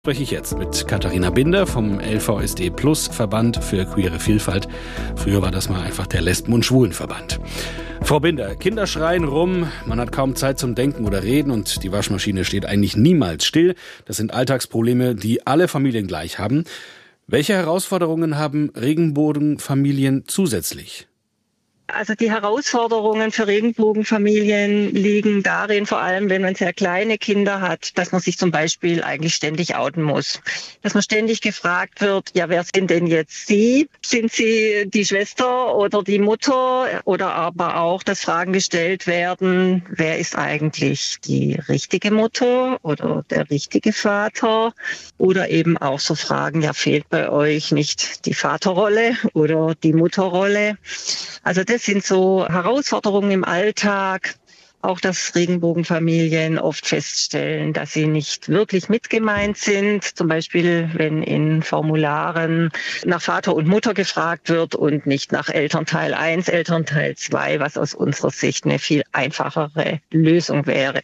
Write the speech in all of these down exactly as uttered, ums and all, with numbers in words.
Spreche ich jetzt mit Katharina Binder vom L V S D Plus Verband für queere Vielfalt. Früher war das mal einfach der Lesben- und Schwulenverband. Frau Binder, Kinder schreien rum, man hat kaum Zeit zum Denken oder Reden und die Waschmaschine steht eigentlich niemals still. Das sind Alltagsprobleme, die alle Familien gleich haben. Welche Herausforderungen haben Regenbogenfamilien zusätzlich? Also die Herausforderungen für Regenbogenfamilien liegen darin, vor allem wenn man sehr kleine Kinder hat, dass man sich zum Beispiel eigentlich ständig outen muss. Dass man ständig gefragt wird, ja, wer sind denn jetzt Sie? Sind Sie die Schwester oder die Mutter? Oder aber auch, dass Fragen gestellt werden, wer ist eigentlich die richtige Mutter oder der richtige Vater? Oder eben auch so Fragen, ja, fehlt bei euch nicht die Vaterrolle oder die Mutterrolle? Also das sind so Herausforderungen im Alltag. Auch dass Regenbogenfamilien oft feststellen, dass sie nicht wirklich mitgemeint sind. Zum Beispiel, wenn in Formularen nach Vater und Mutter gefragt wird und nicht nach Elternteil eins, Elternteil zwei, was aus unserer Sicht eine viel einfachere Lösung wäre.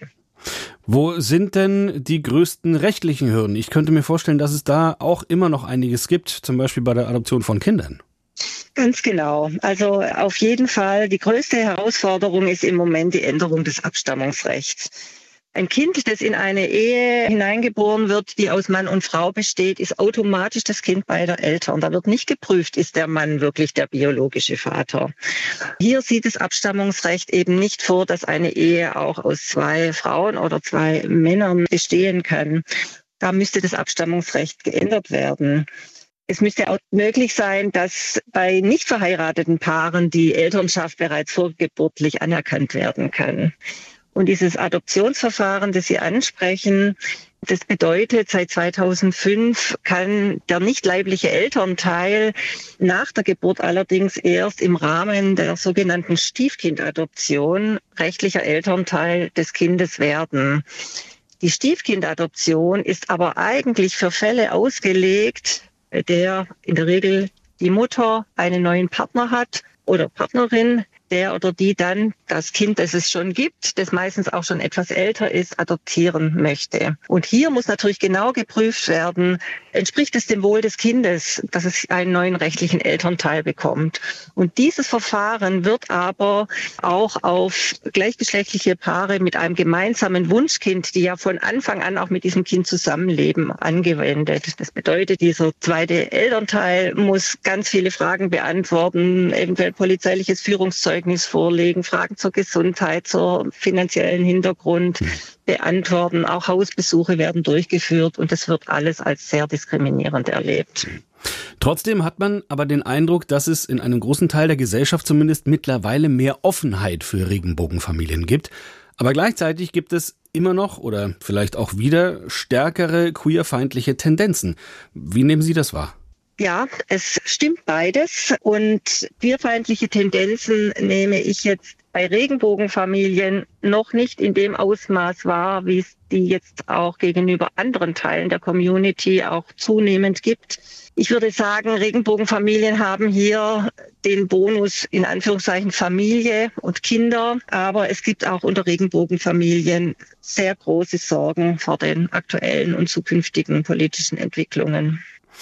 Wo sind denn die größten rechtlichen Hürden? Ich könnte mir vorstellen, dass es da auch immer noch einiges gibt, zum Beispiel bei der Adoption von Kindern. Ganz genau. Also auf jeden Fall, die größte Herausforderung ist im Moment die Änderung des Abstammungsrechts. Ein Kind, das in eine Ehe hineingeboren wird, die aus Mann und Frau besteht, ist automatisch das Kind beider Eltern. Da wird nicht geprüft, ist der Mann wirklich der biologische Vater. Hier sieht das Abstammungsrecht eben nicht vor, dass eine Ehe auch aus zwei Frauen oder zwei Männern bestehen kann. Da müsste das Abstammungsrecht geändert werden. Es müsste auch möglich sein, dass bei nicht verheirateten Paaren die Elternschaft bereits vorgeburtlich anerkannt werden kann. Und dieses Adoptionsverfahren, das Sie ansprechen, das bedeutet, seit zweitausendfünf kann der nicht leibliche Elternteil nach der Geburt allerdings erst im Rahmen der sogenannten Stiefkindadoption rechtlicher Elternteil des Kindes werden. Die Stiefkindadoption ist aber eigentlich für Fälle ausgelegt, bei der in der Regel die Mutter einen neuen Partner hat oder Partnerin, der oder die dann das Kind, das es schon gibt, das meistens auch schon etwas älter ist, adoptieren möchte. Und hier muss natürlich genau geprüft werden, entspricht es dem Wohl des Kindes, dass es einen neuen rechtlichen Elternteil bekommt. Und dieses Verfahren wird aber auch auf gleichgeschlechtliche Paare mit einem gemeinsamen Wunschkind, die ja von Anfang an auch mit diesem Kind zusammenleben, angewendet. Das bedeutet, dieser zweite Elternteil muss ganz viele Fragen beantworten, eventuell polizeiliches Führungszeugnis vorlegen, Fragen zur Gesundheit, zur finanziellen Hintergrund beantworten. Auch Hausbesuche werden durchgeführt und das wird alles als sehr diskriminierend erlebt. Trotzdem hat man aber den Eindruck, dass es in einem großen Teil der Gesellschaft zumindest mittlerweile mehr Offenheit für Regenbogenfamilien gibt. Aber gleichzeitig gibt es immer noch oder vielleicht auch wieder stärkere queerfeindliche Tendenzen. Wie nehmen Sie das wahr? Ja, es stimmt beides und queerfeindliche Tendenzen nehme ich jetzt bei Regenbogenfamilien noch nicht in dem Ausmaß wahr, wie es die jetzt auch gegenüber anderen Teilen der Community auch zunehmend gibt. Ich würde sagen, Regenbogenfamilien haben hier den Bonus in Anführungszeichen Familie und Kinder, aber es gibt auch unter Regenbogenfamilien sehr große Sorgen vor den aktuellen und zukünftigen politischen Entwicklungen.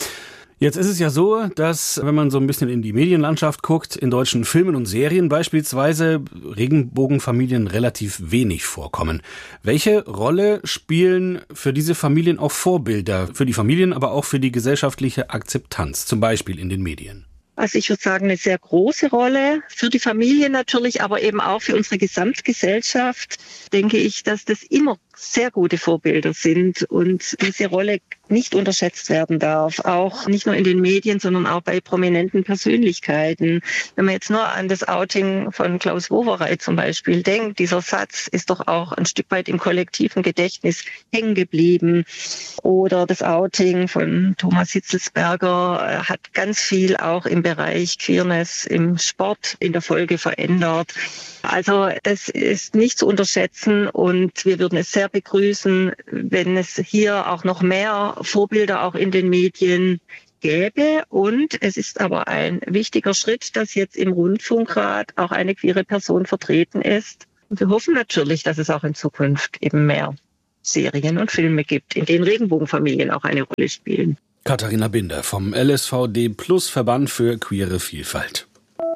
Jetzt ist es ja so, dass, wenn man so ein bisschen in die Medienlandschaft guckt, in deutschen Filmen und Serien beispielsweise Regenbogenfamilien relativ wenig vorkommen. Welche Rolle spielen für diese Familien auch Vorbilder, für die Familien, aber auch für die gesellschaftliche Akzeptanz, zum Beispiel in den Medien? Also ich würde sagen, eine sehr große Rolle für die Familie natürlich, aber eben auch für unsere Gesamtgesellschaft, denke ich, dass das immer sehr gute Vorbilder sind und diese Rolle nicht unterschätzt werden darf, auch nicht nur in den Medien, sondern auch bei prominenten Persönlichkeiten. Wenn man jetzt nur an das Outing von Klaus Wowereit zum Beispiel denkt, dieser Satz ist doch auch ein Stück weit im kollektiven Gedächtnis hängen geblieben. Oder das Outing von Thomas Hitzelsberger hat ganz viel auch im Bereich Queerness im Sport in der Folge verändert. Also das ist nicht zu unterschätzen und wir würden es sehr begrüßen, wenn es hier auch noch mehr Vorbilder auch in den Medien gäbe. Und es ist aber ein wichtiger Schritt, dass jetzt im Rundfunkrat auch eine queere Person vertreten ist. Und wir hoffen natürlich, dass es auch in Zukunft eben mehr Serien und Filme gibt, in denen Regenbogenfamilien auch eine Rolle spielen. Katharina Binder vom L S V D Plus Verband für queere Vielfalt.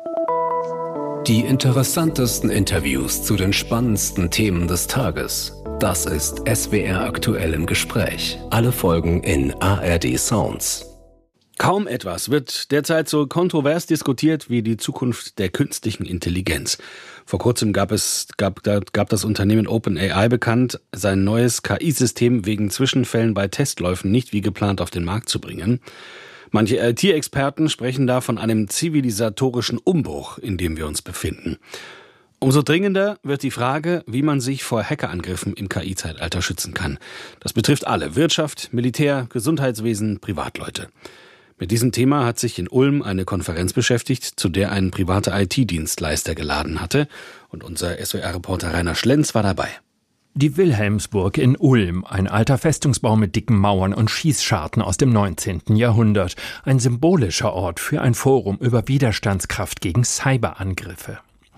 Die interessantesten Interviews zu den spannendsten Themen des Tages. Das ist S W R aktuell im Gespräch. Alle Folgen in A R D Sounds. Kaum etwas wird derzeit so kontrovers diskutiert wie die Zukunft der künstlichen Intelligenz. Vor kurzem gab es gab, gab das Unternehmen OpenAI bekannt, sein neues K I-System wegen Zwischenfällen bei Testläufen nicht wie geplant auf den Markt zu bringen. Manche I T-Experten sprechen da von einem zivilisatorischen Umbruch, in dem wir uns befinden. Umso dringender wird die Frage, wie man sich vor Hackerangriffen im K I-Zeitalter schützen kann. Das betrifft alle: Wirtschaft, Militär, Gesundheitswesen, Privatleute. Mit diesem Thema hat sich in Ulm eine Konferenz beschäftigt, zu der ein privater I T-Dienstleister geladen hatte. Und unser S W R-Reporter Rainer Schlenz war dabei. Die Wilhelmsburg in Ulm, ein alter Festungsbau mit dicken Mauern und Schießscharten aus dem neunzehnten Jahrhundert. Ein symbolischer Ort für ein Forum über Widerstandskraft gegen Cyberangriffe.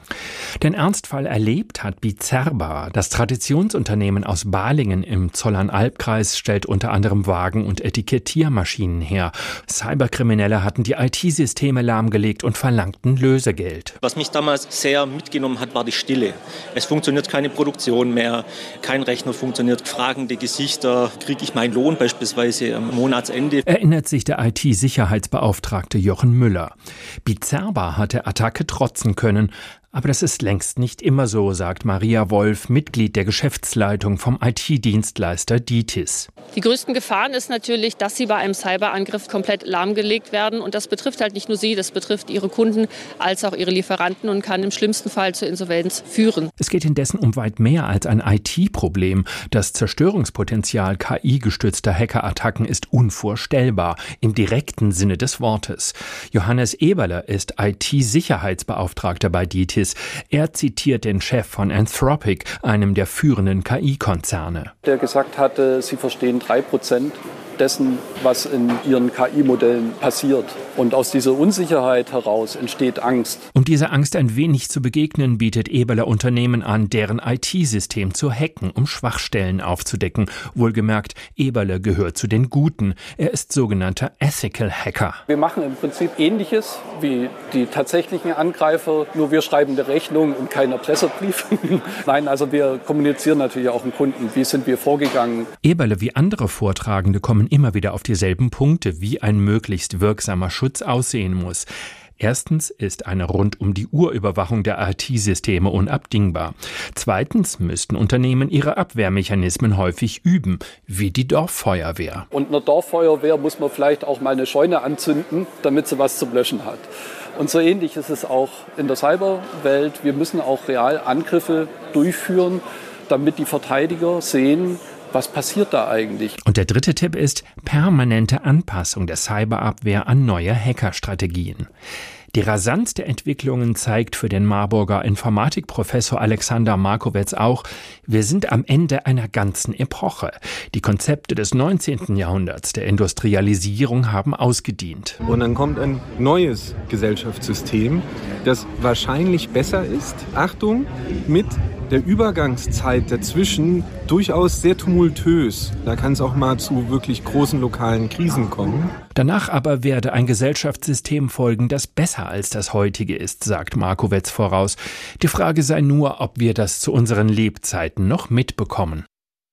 Den Ernstfall erlebt hat Bizerba. Das Traditionsunternehmen aus Balingen im Zollernalbkreis stellt unter anderem Wagen- und Etikettiermaschinen her. Cyberkriminelle hatten die I T-Systeme lahmgelegt und verlangten Lösegeld. Was mich damals sehr mitgenommen hat, war die Stille. Es funktioniert keine Produktion mehr, kein Rechner funktioniert, fragende Gesichter. Kriege ich meinen Lohn beispielsweise am Monatsende? Erinnert sich der I T-Sicherheitsbeauftragte Jochen Müller. Bizerba hat der Attacke trotzen können. Aber das ist längst nicht immer so, sagt Maria Wolf, Mitglied der Geschäftsleitung vom I T-Dienstleister Ditis. Die größten Gefahren ist natürlich, dass sie bei einem Cyberangriff komplett lahmgelegt werden. Und das betrifft halt nicht nur sie, das betrifft ihre Kunden als auch ihre Lieferanten und kann im schlimmsten Fall zur Insolvenz führen. Es geht indessen um weit mehr als ein I T-Problem. Das Zerstörungspotenzial K I-gestützter Hackerattacken ist unvorstellbar, im direkten Sinne des Wortes. Johannes Eberle ist I T-Sicherheitsbeauftragter bei Ditis. Er zitiert den Chef von Anthropic, einem der führenden K I-Konzerne. Der gesagt hatte, sie verstehen drei Prozent dessen, was in ihren K I-Modellen passiert. Und aus dieser Unsicherheit heraus entsteht Angst. Um dieser Angst ein wenig zu begegnen, bietet Eberle Unternehmen an, deren I T-System zu hacken, um Schwachstellen aufzudecken. Wohlgemerkt, Eberle gehört zu den Guten. Er ist sogenannter Ethical Hacker. Wir machen im Prinzip Ähnliches wie die tatsächlichen Angreifer, nur wir schreiben eine Rechnung und kein Erpresserbrief. Nein, also wir kommunizieren natürlich auch mit Kunden, wie sind wir vorgegangen. Eberle wie andere Vortragende kommen immer wieder auf dieselben Punkte, wie ein möglichst wirksamer Schutz aussehen muss. Erstens ist eine Rund-um-die-Uhr-Überwachung der I T-Systeme unabdingbar. Zweitens müssten Unternehmen ihre Abwehrmechanismen häufig üben, wie die Dorffeuerwehr. Und einer Dorffeuerwehr muss man vielleicht auch mal eine Scheune anzünden, damit sie was zum Löschen hat. Und so ähnlich ist es auch in der Cyberwelt. Wir müssen auch real Angriffe durchführen, damit die Verteidiger sehen, was passiert da eigentlich? Und der dritte Tipp ist permanente Anpassung der Cyberabwehr an neue Hackerstrategien. Die Rasanz der Entwicklungen zeigt für den Marburger Informatikprofessor Alexander Markowetz auch, wir sind am Ende einer ganzen Epoche. Die Konzepte des neunzehnten Jahrhunderts der Industrialisierung haben ausgedient. Und dann kommt ein neues Gesellschaftssystem, das wahrscheinlich besser ist, Achtung, mit der Übergangszeit dazwischen durchaus sehr tumultös. Da kann es auch mal zu wirklich großen lokalen Krisen kommen. Danach aber werde ein Gesellschaftssystem folgen, das besser als das heutige ist, sagt Markowetz voraus. Die Frage sei nur, ob wir das zu unseren Lebzeiten noch mitbekommen.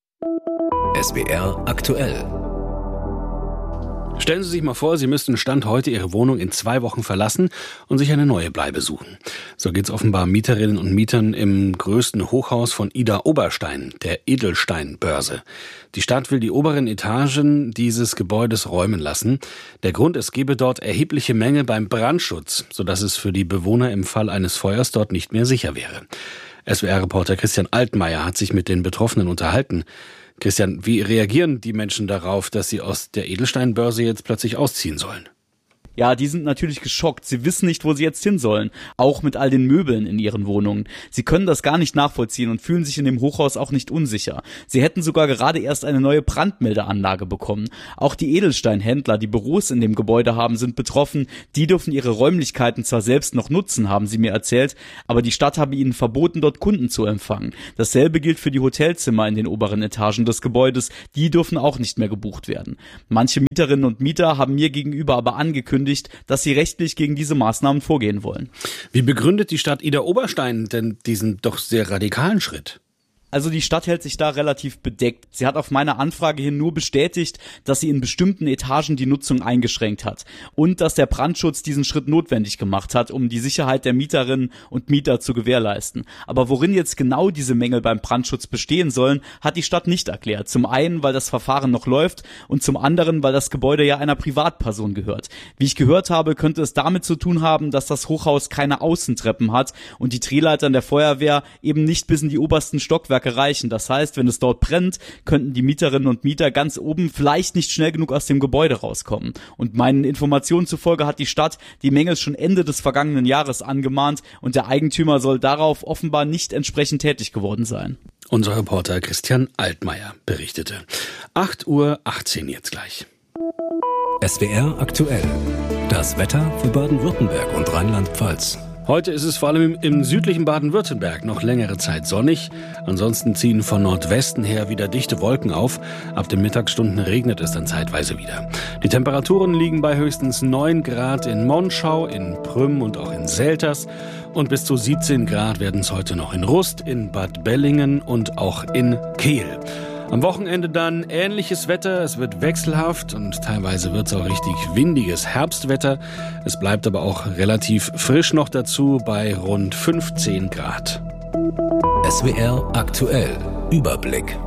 S W R aktuell. Stellen Sie sich mal vor, Sie müssten Stand heute Ihre Wohnung in zwei Wochen verlassen und sich eine neue Bleibe suchen. So geht's offenbar Mieterinnen und Mietern im größten Hochhaus von Ida Oberstein, der Edelsteinbörse. Die Stadt will die oberen Etagen dieses Gebäudes räumen lassen. Der Grund, es gebe dort erhebliche Mängel beim Brandschutz, sodass es für die Bewohner im Fall eines Feuers dort nicht mehr sicher wäre. S W R-Reporter Christian Altmaier hat sich mit den Betroffenen unterhalten. Christian, wie reagieren die Menschen darauf, dass sie aus der Edelsteinbörse jetzt plötzlich ausziehen sollen? Ja, die sind natürlich geschockt. Sie wissen nicht, wo sie jetzt hin sollen. Auch mit all den Möbeln in ihren Wohnungen. Sie können das gar nicht nachvollziehen und fühlen sich in dem Hochhaus auch nicht unsicher. Sie hätten sogar gerade erst eine neue Brandmeldeanlage bekommen. Auch die Edelsteinhändler, die Büros in dem Gebäude haben, sind betroffen. Die dürfen ihre Räumlichkeiten zwar selbst noch nutzen, haben sie mir erzählt, aber die Stadt habe ihnen verboten, dort Kunden zu empfangen. Dasselbe gilt für die Hotelzimmer in den oberen Etagen des Gebäudes. Die dürfen auch nicht mehr gebucht werden. Manche Mieterinnen und Mieter haben mir gegenüber aber angekündigt, dass sie rechtlich gegen diese Maßnahmen vorgehen wollen. Wie begründet die Stadt Idar-Oberstein denn diesen doch sehr radikalen Schritt? Also die Stadt hält sich da relativ bedeckt. Sie hat auf meine Anfrage hin nur bestätigt, dass sie in bestimmten Etagen die Nutzung eingeschränkt hat und dass der Brandschutz diesen Schritt notwendig gemacht hat, um die Sicherheit der Mieterinnen und Mieter zu gewährleisten. Aber worin jetzt genau diese Mängel beim Brandschutz bestehen sollen, hat die Stadt nicht erklärt. Zum einen, weil das Verfahren noch läuft und zum anderen, weil das Gebäude ja einer Privatperson gehört. Wie ich gehört habe, könnte es damit zu tun haben, dass das Hochhaus keine Außentreppen hat und die Drehleitern der Feuerwehr eben nicht bis in die obersten Stockwerke reichen. Das heißt, wenn es dort brennt, könnten die Mieterinnen und Mieter ganz oben vielleicht nicht schnell genug aus dem Gebäude rauskommen. Und meinen Informationen zufolge hat die Stadt die Mängel schon Ende des vergangenen Jahres angemahnt und der Eigentümer soll darauf offenbar nicht entsprechend tätig geworden sein. Unser Reporter Christian Altmaier berichtete. acht Uhr achtzehn jetzt gleich. S W R aktuell. Das Wetter für Baden-Württemberg und Rheinland-Pfalz. Heute ist es vor allem im südlichen Baden-Württemberg noch längere Zeit sonnig. Ansonsten ziehen von Nordwesten her wieder dichte Wolken auf. Ab den Mittagsstunden regnet es dann zeitweise wieder. Die Temperaturen liegen bei höchstens neun Grad in Monschau, in Prüm und auch in Selters. Und bis zu siebzehn Grad werden es heute noch in Rust, in Bad Bellingen und auch in Kehl. Am Wochenende dann ähnliches Wetter, es wird wechselhaft und teilweise wird es auch richtig windiges Herbstwetter. Es bleibt aber auch relativ frisch noch dazu bei rund fünfzehn Grad. S W R aktuell. Überblick.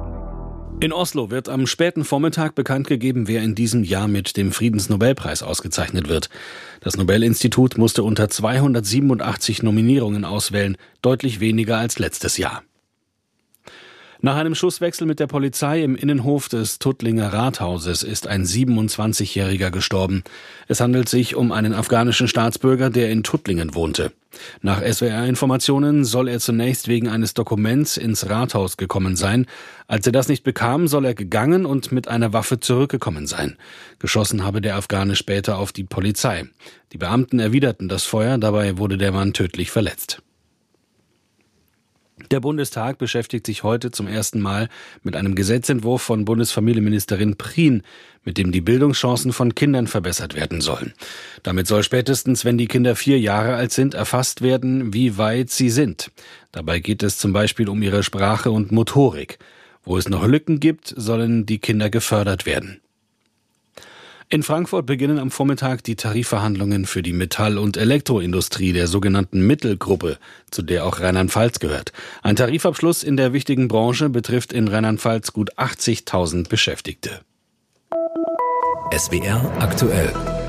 In Oslo wird am späten Vormittag bekannt gegeben, wer in diesem Jahr mit dem Friedensnobelpreis ausgezeichnet wird. Das Nobelinstitut musste unter zweihundertsiebenundachtzig Nominierungen auswählen, deutlich weniger als letztes Jahr. Nach einem Schusswechsel mit der Polizei im Innenhof des Tuttlinger Rathauses ist ein siebenundzwanzigjähriger gestorben. Es handelt sich um einen afghanischen Staatsbürger, der in Tuttlingen wohnte. Nach S W R-Informationen soll er zunächst wegen eines Dokuments ins Rathaus gekommen sein. Als er das nicht bekam, soll er gegangen und mit einer Waffe zurückgekommen sein. Geschossen habe der Afghane später auf die Polizei. Die Beamten erwiderten das Feuer, dabei wurde der Mann tödlich verletzt. Der Bundestag beschäftigt sich heute zum ersten Mal mit einem Gesetzentwurf von Bundesfamilienministerin Prien, mit dem die Bildungschancen von Kindern verbessert werden sollen. Damit soll spätestens, wenn die Kinder vier Jahre alt sind, erfasst werden, wie weit sie sind. Dabei geht es zum Beispiel um ihre Sprache und Motorik. Wo es noch Lücken gibt, sollen die Kinder gefördert werden. In Frankfurt beginnen am Vormittag die Tarifverhandlungen für die Metall- und Elektroindustrie der sogenannten Mittelgruppe, zu der auch Rheinland-Pfalz gehört. Ein Tarifabschluss in der wichtigen Branche betrifft in Rheinland-Pfalz gut achtzigtausend Beschäftigte. S W R aktuell.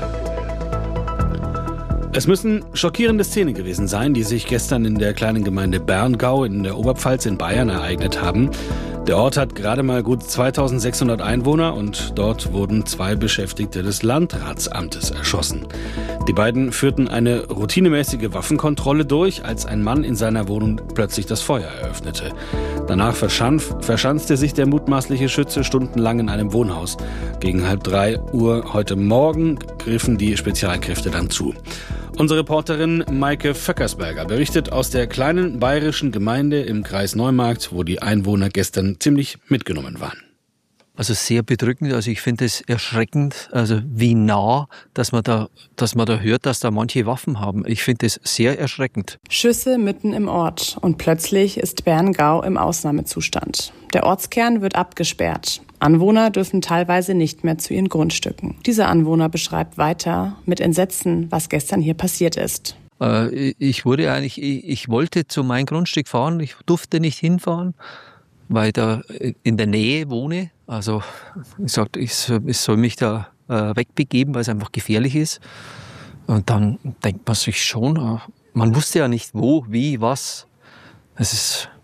Es müssen schockierende Szenen gewesen sein, die sich gestern in der kleinen Gemeinde Berngau in der Oberpfalz in Bayern ereignet haben. Der Ort hat gerade mal gut zweitausendsechshundert Einwohner und dort wurden zwei Beschäftigte des Landratsamtes erschossen. Die beiden führten eine routinemäßige Waffenkontrolle durch, als ein Mann in seiner Wohnung plötzlich das Feuer eröffnete. Danach verschanf, verschanzte sich der mutmaßliche Schütze stundenlang in einem Wohnhaus. Gegen halb drei Uhr heute Morgen griffen die Spezialkräfte dann zu. Unsere Reporterin Maike Vöckersberger berichtet aus der kleinen bayerischen Gemeinde im Kreis Neumarkt, wo die Einwohner gestern ziemlich mitgenommen waren. Also sehr bedrückend, also ich finde es erschreckend, also wie nah, dass man da, dass man da hört, dass da manche Waffen haben. Ich finde es sehr erschreckend. Schüsse mitten im Ort und plötzlich ist Berngau im Ausnahmezustand. Der Ortskern wird abgesperrt. Anwohner dürfen teilweise nicht mehr zu ihren Grundstücken. Dieser Anwohner beschreibt weiter mit Entsetzen, was gestern hier passiert ist. Äh, ich wurde eigentlich, ich, ich wollte zu meinem Grundstück fahren, ich durfte nicht hinfahren, weil ich da in der Nähe wohne. Also ich sagte, ich soll mich da äh, wegbegeben, weil es einfach gefährlich ist. Und dann denkt man sich schon, man wusste ja nicht wo, wie, was. Es ist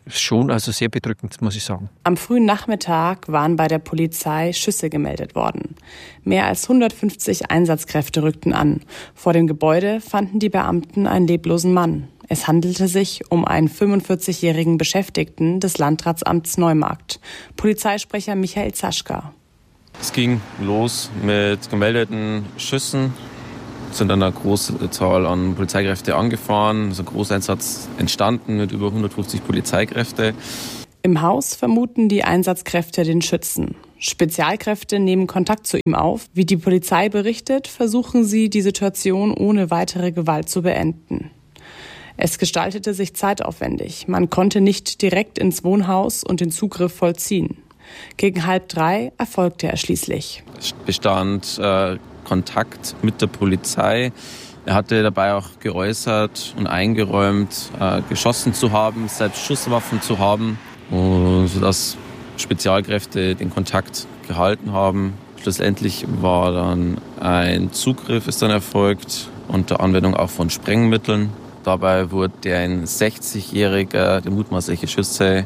schon also sehr bedrückend, muss ich sagen. Am frühen Nachmittag waren bei der Polizei Schüsse gemeldet worden. Mehr als hundertfünfzig Einsatzkräfte rückten an. Vor dem Gebäude fanden die Beamten einen leblosen Mann. Es handelte sich um einen fünfundvierzigjährigen Beschäftigten des Landratsamts Neumarkt. Polizeisprecher Michael Zaschka. Es ging los mit gemeldeten Schüssen. Es sind dann eine große Zahl an Polizeikräfte angefahren. Es ist ein Großeinsatz entstanden mit über hundertfünfzig Polizeikräfte. Im Haus vermuten die Einsatzkräfte den Schützen. Spezialkräfte nehmen Kontakt zu ihm auf. Wie die Polizei berichtet, versuchen sie, die Situation ohne weitere Gewalt zu beenden. Es gestaltete sich zeitaufwendig. Man konnte nicht direkt ins Wohnhaus und den Zugriff vollziehen. Gegen halb drei erfolgte er schließlich. Es bestand äh, Kontakt mit der Polizei. Er hatte dabei auch geäußert und eingeräumt, äh, geschossen zu haben, selbst Schusswaffen zu haben, und sodass Spezialkräfte den Kontakt gehalten haben. Schlussendlich war dann ein Zugriff ist dann erfolgt, unter Anwendung auch von Sprengmitteln. Dabei wurde ein sechzigjähriger, der mutmaßliche Schütze,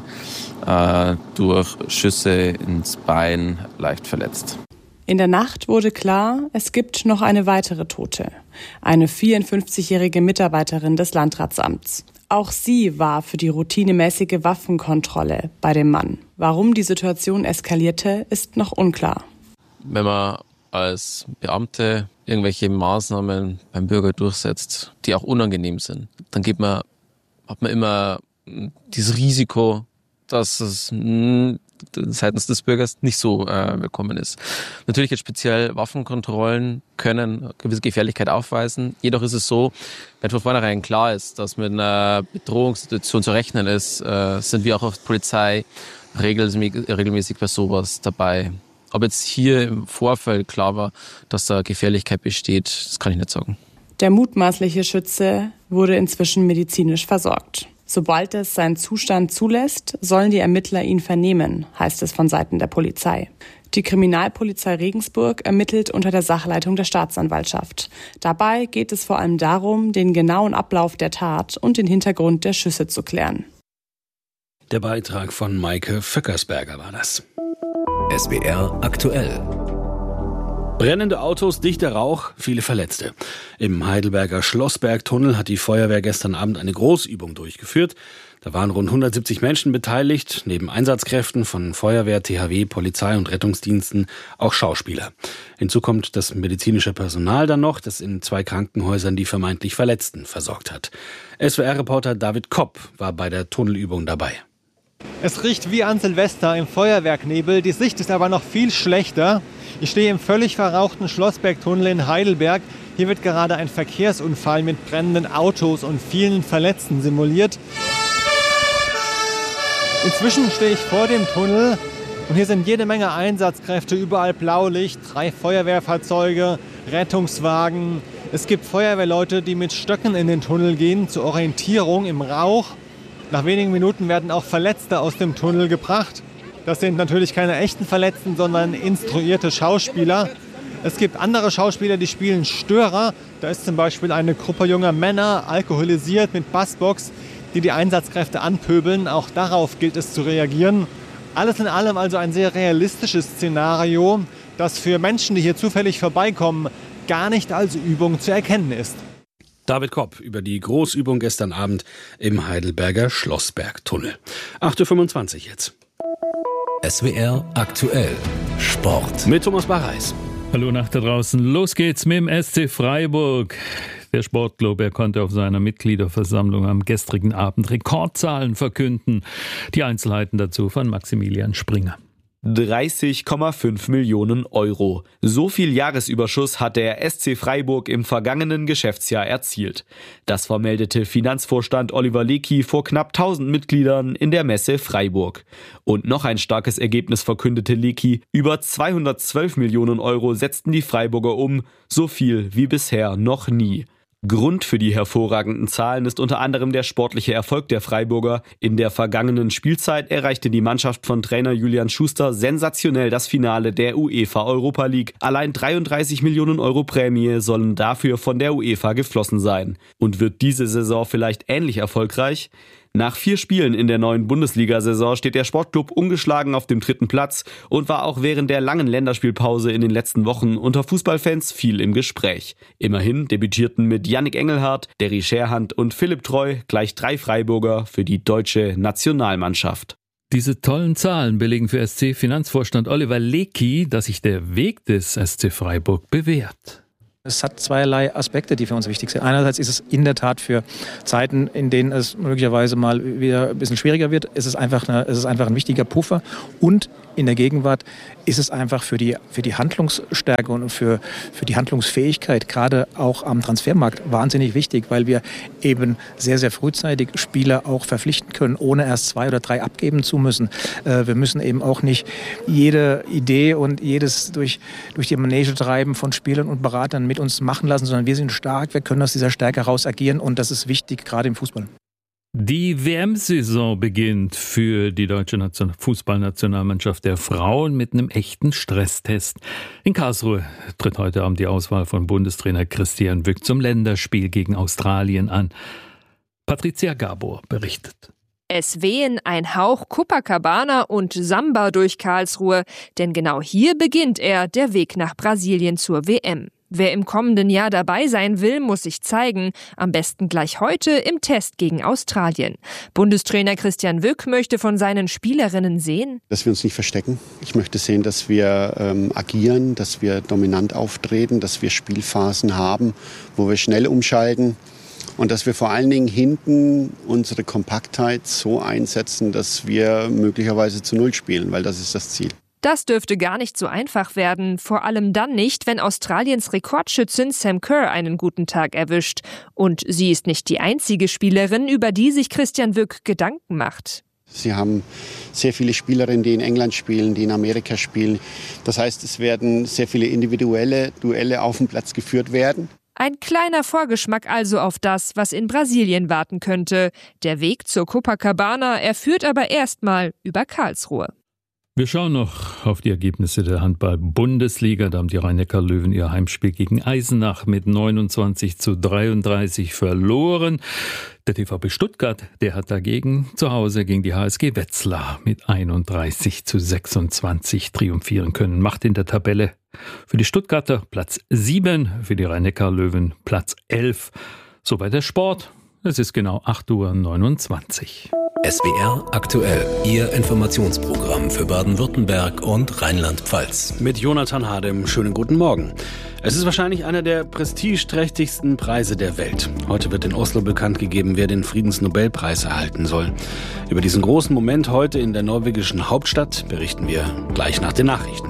äh, durch Schüsse ins Bein leicht verletzt. In der Nacht wurde klar, es gibt noch eine weitere Tote. Eine vierundfünfzigjährige Mitarbeiterin des Landratsamts. Auch sie war für die routinemäßige Waffenkontrolle bei dem Mann. Warum die Situation eskalierte, ist noch unklar. Wenn man als Beamte irgendwelche Maßnahmen beim Bürger durchsetzt, die auch unangenehm sind, dann geht man, hat man immer dieses Risiko, dass es mh, seitens des Bürgers nicht so äh, willkommen ist. Natürlich jetzt speziell Waffenkontrollen können eine gewisse Gefährlichkeit aufweisen. Jedoch ist es so, wenn von vornherein klar ist, dass mit einer Bedrohungssituation zu rechnen ist, äh, sind wir auch auf Polizei regelmäßig, regelmäßig bei sowas dabei. Ob jetzt hier im Vorfeld klar war, dass da Gefährlichkeit besteht, das kann ich nicht sagen. Der mutmaßliche Schütze wurde inzwischen medizinisch versorgt. Sobald es seinen Zustand zulässt, sollen die Ermittler ihn vernehmen, heißt es von Seiten der Polizei. Die Kriminalpolizei Regensburg ermittelt unter der Sachleitung der Staatsanwaltschaft. Dabei geht es vor allem darum, den genauen Ablauf der Tat und den Hintergrund der Schüsse zu klären. Der Beitrag von Maike Vöckersberger war das. S W R aktuell. Brennende Autos, dichter Rauch, viele Verletzte. Im Heidelberger Schlossbergtunnel hat die Feuerwehr gestern Abend eine Großübung durchgeführt. Da waren rund hundertsiebzig Menschen beteiligt, neben Einsatzkräften von Feuerwehr, T H W, Polizei und Rettungsdiensten auch Schauspieler. Hinzu kommt das medizinische Personal dann noch, das in zwei Krankenhäusern die vermeintlich Verletzten versorgt hat. S W R-Reporter David Kopp war bei der Tunnelübung dabei. Es riecht wie an Silvester im Feuerwerknebel, die Sicht ist aber noch viel schlechter. Ich stehe im völlig verrauchten Schlossbergtunnel in Heidelberg. Hier wird gerade ein Verkehrsunfall mit brennenden Autos und vielen Verletzten simuliert. Inzwischen stehe ich vor dem Tunnel und hier sind jede Menge Einsatzkräfte, überall Blaulicht, drei Feuerwehrfahrzeuge, Rettungswagen. Es gibt Feuerwehrleute, die mit Stöcken in den Tunnel gehen zur Orientierung im Rauch. Nach wenigen Minuten werden auch Verletzte aus dem Tunnel gebracht. Das sind natürlich keine echten Verletzten, sondern instruierte Schauspieler. Es gibt andere Schauspieler, die spielen Störer. Da ist zum Beispiel eine Gruppe junger Männer, alkoholisiert mit Bassbox, die die Einsatzkräfte anpöbeln. Auch darauf gilt es zu reagieren. Alles in allem also ein sehr realistisches Szenario, das für Menschen, die hier zufällig vorbeikommen, gar nicht als Übung zu erkennen ist. David Kopp über die Großübung gestern Abend im Heidelberger Schlossbergtunnel. acht Uhr fünfundzwanzig jetzt. S W R aktuell Sport. Mit Thomas Barreis. Hallo nach da draußen. Los geht's mit dem S C Freiburg. Der Sportclub, er konnte auf seiner Mitgliederversammlung am gestrigen Abend Rekordzahlen verkünden. Die Einzelheiten dazu von Maximilian Springer. dreißig Komma fünf Millionen Euro. So viel Jahresüberschuss hat der S C Freiburg im vergangenen Geschäftsjahr erzielt. Das vermeldete Finanzvorstand Oliver Leckie vor knapp tausend Mitgliedern in der Messe Freiburg. Und noch ein starkes Ergebnis verkündete Leckie. Über zweihundertzwölf Millionen Euro setzten die Freiburger um, so viel wie bisher noch nie. Grund für die hervorragenden Zahlen ist unter anderem der sportliche Erfolg der Freiburger. In der vergangenen Spielzeit erreichte die Mannschaft von Trainer Julian Schuster sensationell das Finale der UEFA Europa League. Allein dreiunddreißig Millionen Euro Prämie sollen dafür von der UEFA geflossen sein. Und wird diese Saison vielleicht ähnlich erfolgreich? Nach vier Spielen in der neuen Bundesliga-Saison steht der Sportclub ungeschlagen auf dem dritten Platz und war auch während der langen Länderspielpause in den letzten Wochen unter Fußballfans viel im Gespräch. Immerhin debütierten mit Yannick Engelhardt, Derry Scherhand und Philipp Treu gleich drei Freiburger für die deutsche Nationalmannschaft. Diese tollen Zahlen belegen für S C-Finanzvorstand Oliver Leckie, dass sich der Weg des S C Freiburg bewährt. Es hat zweierlei Aspekte, die für uns wichtig sind. Einerseits ist es in der Tat für Zeiten, in denen es möglicherweise mal wieder ein bisschen schwieriger wird, ist es einfach, eine, ist es einfach ein wichtiger Puffer. Und in der Gegenwart ist es einfach für die, für die Handlungsstärke und für, für die Handlungsfähigkeit, gerade auch am Transfermarkt, wahnsinnig wichtig, weil wir eben sehr, sehr frühzeitig Spieler auch verpflichten können, ohne erst zwei oder drei abgeben zu müssen. Wir müssen eben auch nicht jede Idee und jedes durch, durch die Manege treiben von Spielern und Beratern mit uns machen lassen, sondern wir sind stark, wir können aus dieser Stärke heraus agieren und das ist wichtig, gerade im Fußball. Die W M-Saison beginnt für die deutsche Nation- Fußballnationalmannschaft der Frauen mit einem echten Stresstest. In Karlsruhe tritt heute Abend die Auswahl von Bundestrainer Christian Wück zum Länderspiel gegen Australien an. Patricia Gabor berichtet. Es wehen ein Hauch Copacabana und Samba durch Karlsruhe, denn genau hier beginnt er, der Weg nach Brasilien zur W M. Wer im kommenden Jahr dabei sein will, muss sich zeigen, am besten gleich heute im Test gegen Australien. Bundestrainer Christian Wück möchte von seinen Spielerinnen sehen, dass wir uns nicht verstecken. Ich möchte sehen, dass wir ähm, agieren, dass wir dominant auftreten, dass wir Spielphasen haben, wo wir schnell umschalten und dass wir vor allen Dingen hinten unsere Kompaktheit so einsetzen, dass wir möglicherweise zu Null spielen, weil das ist das Ziel. Das dürfte gar nicht so einfach werden, vor allem dann nicht, wenn Australiens Rekordschützin Sam Kerr einen guten Tag erwischt. Und sie ist nicht die einzige Spielerin, über die sich Christian Wück Gedanken macht. Sie haben sehr viele Spielerinnen, die in England spielen, die in Amerika spielen. Das heißt, es werden sehr viele individuelle Duelle auf dem Platz geführt werden. Ein kleiner Vorgeschmack also auf das, was in Brasilien warten könnte. Der Weg zur Copacabana, er führt aber erstmal über Karlsruhe. Wir schauen noch auf die Ergebnisse der Handball-Bundesliga. Da haben die Rhein-Neckar-Löwen ihr Heimspiel gegen Eisenach mit neunundzwanzig zu dreiunddreißig verloren. Der T V B Stuttgart, der hat dagegen zu Hause gegen die H S G Wetzlar mit einunddreißig zu sechsundzwanzig triumphieren können. Macht in der Tabelle für die Stuttgarter Platz sieben, für die Rhein-Neckar-Löwen Platz elf. Soweit der Sport. Es ist genau acht Uhr neunundzwanzig. S W R aktuell, Ihr Informationsprogramm für Baden-Württemberg und Rheinland-Pfalz. Mit Jonathan Hadem, schönen guten Morgen. Es ist wahrscheinlich einer der prestigeträchtigsten Preise der Welt. Heute wird in Oslo bekannt gegeben, wer den Friedensnobelpreis erhalten soll. Über diesen großen Moment heute in der norwegischen Hauptstadt berichten wir gleich nach den Nachrichten.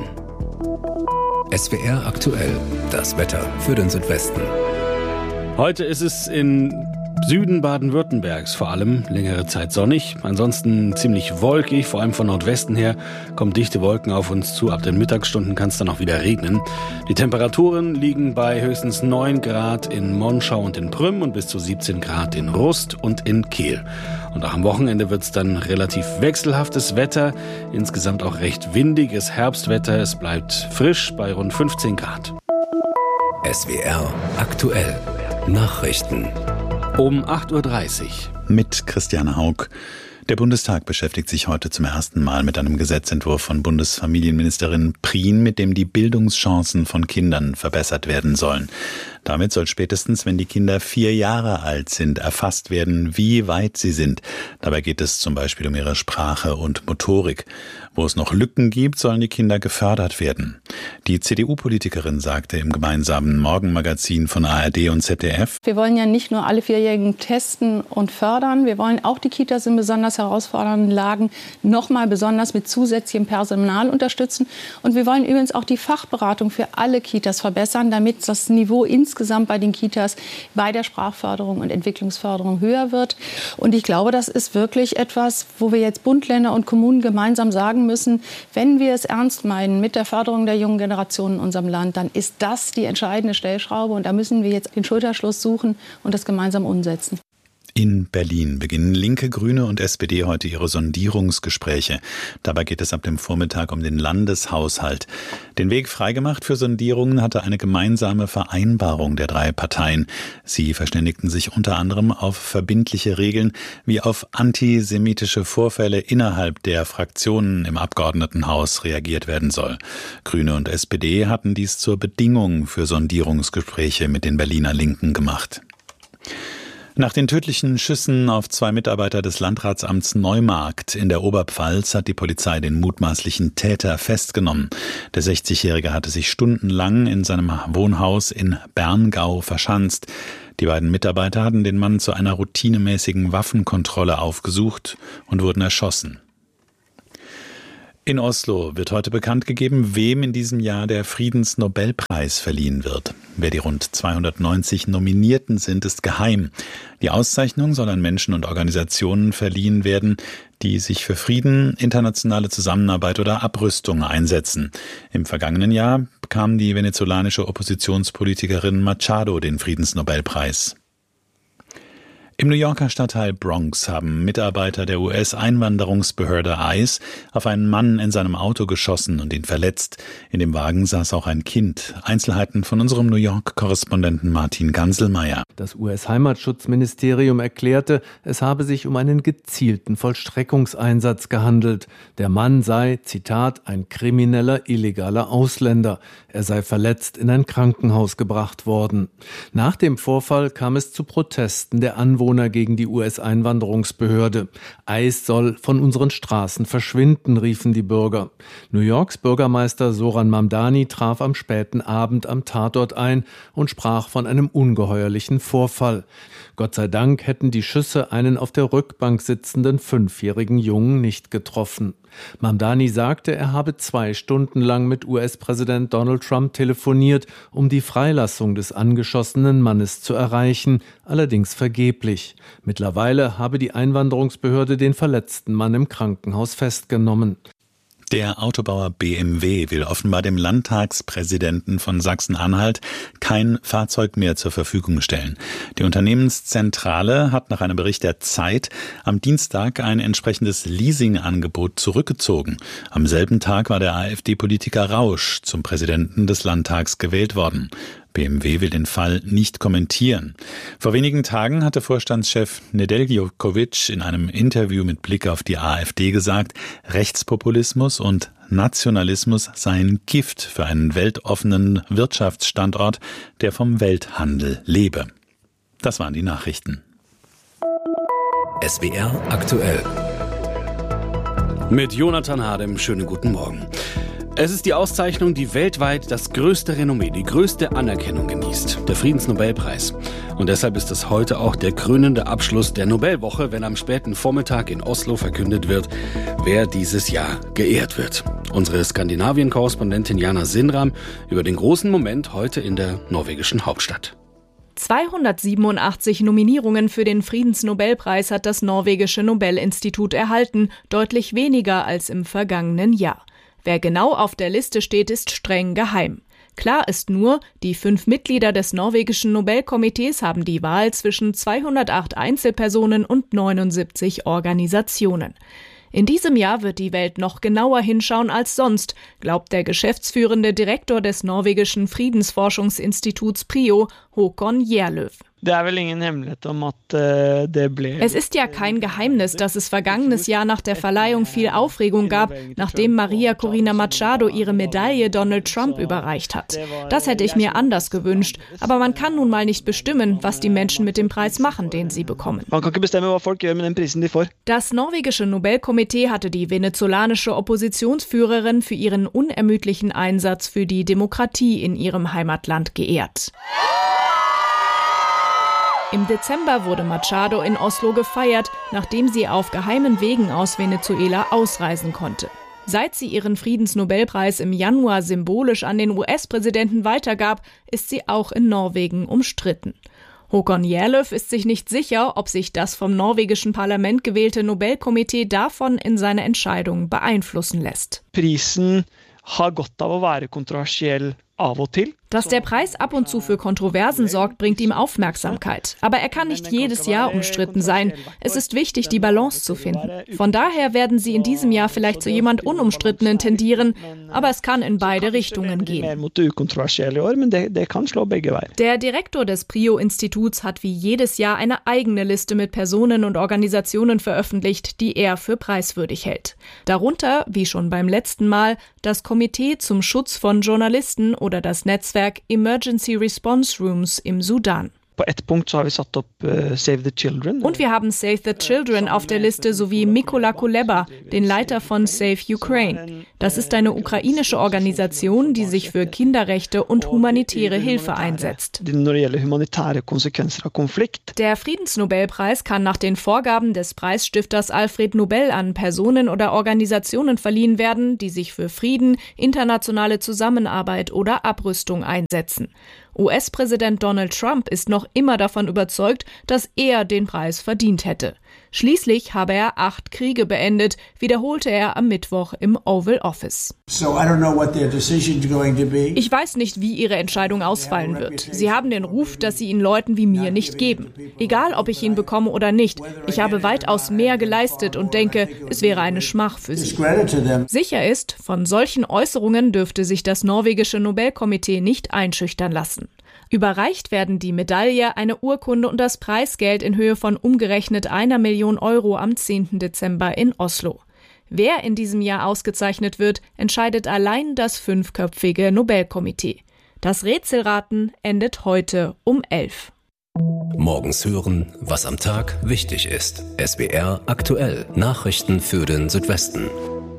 S W R aktuell, das Wetter für den Südwesten. Heute ist es in Süden Baden-Württembergs vor allem längere Zeit sonnig, ansonsten ziemlich wolkig, vor allem von Nordwesten her kommen dichte Wolken auf uns zu. Ab den Mittagsstunden kann es dann auch wieder regnen. Die Temperaturen liegen bei höchstens neun Grad in Monschau und in Prüm und bis zu siebzehn Grad in Rust und in Kehl. Und auch am Wochenende wird es dann relativ wechselhaftes Wetter, insgesamt auch recht windiges Herbstwetter. Es bleibt frisch bei rund fünfzehn Grad. S W R aktuell Nachrichten. Um acht Uhr dreißig. Mit Christiane Haug. Der Bundestag beschäftigt sich heute zum ersten Mal mit einem Gesetzentwurf von Bundesfamilienministerin Prien, mit dem die Bildungschancen von Kindern verbessert werden sollen. Damit soll spätestens, wenn die Kinder vier Jahre alt sind, erfasst werden, wie weit sie sind. Dabei geht es zum Beispiel um ihre Sprache und Motorik. Wo es noch Lücken gibt, sollen die Kinder gefördert werden. Die C D U-Politikerin sagte im gemeinsamen Morgenmagazin von A R D und Z D F: Wir wollen ja nicht nur alle Vierjährigen testen und fördern. Wir wollen auch die Kitas in besonders herausfordernden Lagen noch mal besonders mit zusätzlichem Personal unterstützen. Und wir wollen übrigens auch die Fachberatung für alle Kitas verbessern, damit das Niveau insgesamt bei den Kitas bei der Sprachförderung und Entwicklungsförderung höher wird. Und ich glaube, das ist wirklich etwas, wo wir jetzt Bund, Länder und Kommunen gemeinsam sagen müssen, wenn wir es ernst meinen mit der Förderung der jungen Generation in unserem Land, dann ist das die entscheidende Stellschraube. Und da müssen wir jetzt den Schulterschluss suchen und das gemeinsam umsetzen. In Berlin beginnen Linke, Grüne und S P D heute ihre Sondierungsgespräche. Dabei geht es ab dem Vormittag um den Landeshaushalt. Den Weg freigemacht für Sondierungen hatte eine gemeinsame Vereinbarung der drei Parteien. Sie verständigten sich unter anderem auf verbindliche Regeln wie auf antisemitische Vorfälle innerhalb der Fraktionen im Abgeordnetenhaus reagiert werden soll. Grüne und S P D hatten dies zur Bedingung für Sondierungsgespräche mit den Berliner Linken gemacht. Nach den tödlichen Schüssen auf zwei Mitarbeiter des Landratsamts Neumarkt in der Oberpfalz hat die Polizei den mutmaßlichen Täter festgenommen. Der sechzigjährige hatte sich stundenlang in seinem Wohnhaus in Berngau verschanzt. Die beiden Mitarbeiter hatten den Mann zu einer routinemäßigen Waffenkontrolle aufgesucht und wurden erschossen. In Oslo wird heute bekannt gegeben, wem in diesem Jahr der Friedensnobelpreis verliehen wird. Wer die rund zweihundertneunzig Nominierten sind, ist geheim. Die Auszeichnung soll an Menschen und Organisationen verliehen werden, die sich für Frieden, internationale Zusammenarbeit oder Abrüstung einsetzen. Im vergangenen Jahr bekam die venezolanische Oppositionspolitikerin Machado den Friedensnobelpreis. Im New Yorker Stadtteil Bronx haben Mitarbeiter der U S-Einwanderungsbehörde ICE auf einen Mann in seinem Auto geschossen und ihn verletzt. In dem Wagen saß auch ein Kind. Einzelheiten von unserem New York-Korrespondenten Martin Ganselmeier. Das U S-Heimatschutzministerium erklärte, es habe sich um einen gezielten Vollstreckungseinsatz gehandelt. Der Mann sei, Zitat, ein krimineller, illegaler Ausländer. Er sei verletzt in ein Krankenhaus gebracht worden. Nach dem Vorfall kam es zu Protesten der Anwohner gegen die U S-Einwanderungsbehörde. ICE soll von unseren Straßen verschwinden, riefen die Bürger. New Yorks Bürgermeister Zoran Mamdani traf am späten Abend am Tatort ein und sprach von einem ungeheuerlichen Vorfall. Gott sei Dank hätten die Schüsse einen auf der Rückbank sitzenden fünfjährigen Jungen nicht getroffen. Mamdani sagte, er habe zwei Stunden lang mit U S-Präsident Donald Trump telefoniert, um die Freilassung des angeschossenen Mannes zu erreichen, allerdings vergeblich. Mittlerweile habe die Einwanderungsbehörde den verletzten Mann im Krankenhaus festgenommen. Der Autobauer B M W will offenbar dem Landtagspräsidenten von Sachsen-Anhalt kein Fahrzeug mehr zur Verfügung stellen. Die Unternehmenszentrale hat nach einem Bericht der Zeit am Dienstag ein entsprechendes Leasingangebot zurückgezogen. Am selben Tag war der AfD-Politiker Rausch zum Präsidenten des Landtags gewählt worden. B M W will den Fall nicht kommentieren. Vor wenigen Tagen hatte Vorstandschef Nedeljkovic in einem Interview mit Blick auf die AfD gesagt, Rechtspopulismus und Nationalismus seien Gift für einen weltoffenen Wirtschaftsstandort, der vom Welthandel lebe. Das waren die Nachrichten. S W R aktuell. Mit Jonathan Hadem, schönen guten Morgen. Es ist die Auszeichnung, die weltweit das größte Renommee, die größte Anerkennung genießt, der Friedensnobelpreis. Und deshalb ist es heute auch der krönende Abschluss der Nobelwoche, wenn am späten Vormittag in Oslo verkündet wird, wer dieses Jahr geehrt wird. Unsere Skandinavien-Korrespondentin Jana Sinram über den großen Moment heute in der norwegischen Hauptstadt. zweihundertsiebenundachtzig Nominierungen für den Friedensnobelpreis hat das norwegische Nobelinstitut erhalten, deutlich weniger als im vergangenen Jahr. Wer genau auf der Liste steht, ist streng geheim. Klar ist nur, die fünf Mitglieder des norwegischen Nobelkomitees haben die Wahl zwischen zweihundertacht Einzelpersonen und neunundsiebzig Organisationen. In diesem Jahr wird die Welt noch genauer hinschauen als sonst, glaubt der geschäftsführende Direktor des norwegischen Friedensforschungsinstituts PRIO, Håkon Gjerløv. Es ist ja kein Geheimnis, dass es vergangenes Jahr nach der Verleihung viel Aufregung gab, nachdem Maria Corina Machado ihre Medaille Donald Trump überreicht hat. Das hätte ich mir anders gewünscht, aber man kann nun mal nicht bestimmen, was die Menschen mit dem Preis machen, den sie bekommen. Das norwegische Nobelkomitee hatte die venezolanische Oppositionsführerin für ihren unermüdlichen Einsatz für die Demokratie in ihrem Heimatland geehrt. Im Dezember wurde Machado in Oslo gefeiert, nachdem sie auf geheimen Wegen aus Venezuela ausreisen konnte. Seit sie ihren Friedensnobelpreis im Januar symbolisch an den U S-Präsidenten weitergab, ist sie auch in Norwegen umstritten. Håkon Gjerløv ist sich nicht sicher, ob sich das vom norwegischen Parlament gewählte Nobelkomitee davon in seine Entscheidung beeinflussen lässt. Prisen har godt av å være kontroversiell Dass der Preis ab und zu für Kontroversen sorgt, bringt ihm Aufmerksamkeit. Aber er kann nicht jedes Jahr umstritten sein. Es ist wichtig, die Balance zu finden. Von daher werden sie in diesem Jahr vielleicht zu jemand Unumstrittenen tendieren, aber es kann in beide Richtungen gehen. Der Direktor des Prio-Instituts hat wie jedes Jahr eine eigene Liste mit Personen und Organisationen veröffentlicht, die er für preiswürdig hält. Darunter, wie schon beim letzten Mal, das Komitee zum Schutz von Journalisten oder das Netzwerk Emergency Response Rooms im Sudan. Und wir haben Save the Children auf der Liste sowie Mykola Kuleba, den Leiter von Save Ukraine. Das ist eine ukrainische Organisation, die sich für Kinderrechte und humanitäre Hilfe einsetzt. Der Friedensnobelpreis kann nach den Vorgaben des Preisstifters Alfred Nobel an Personen oder Organisationen verliehen werden, die sich für Frieden, internationale Zusammenarbeit oder Abrüstung einsetzen. U S-Präsident Donald Trump ist noch immer davon überzeugt, dass er den Preis verdient hätte. Schließlich habe er acht Kriege beendet, wiederholte er am Mittwoch im Oval Office. Ich weiß nicht, wie ihre Entscheidung ausfallen wird. Sie haben den Ruf, dass sie ihn Leuten wie mir nicht geben. Egal, ob ich ihn bekomme oder nicht, ich habe weitaus mehr geleistet und denke, es wäre eine Schmach für sie. Sicher ist, von solchen Äußerungen dürfte sich das norwegische Nobelkomitee nicht einschüchtern lassen. Überreicht werden die Medaille, eine Urkunde und das Preisgeld in Höhe von umgerechnet einer Million Euro am zehnten Dezember in Oslo. Wer in diesem Jahr ausgezeichnet wird, entscheidet allein das fünfköpfige Nobelkomitee. Das Rätselraten endet heute um elf. Morgens hören, was am Tag wichtig ist. S W R aktuell. Nachrichten für den Südwesten.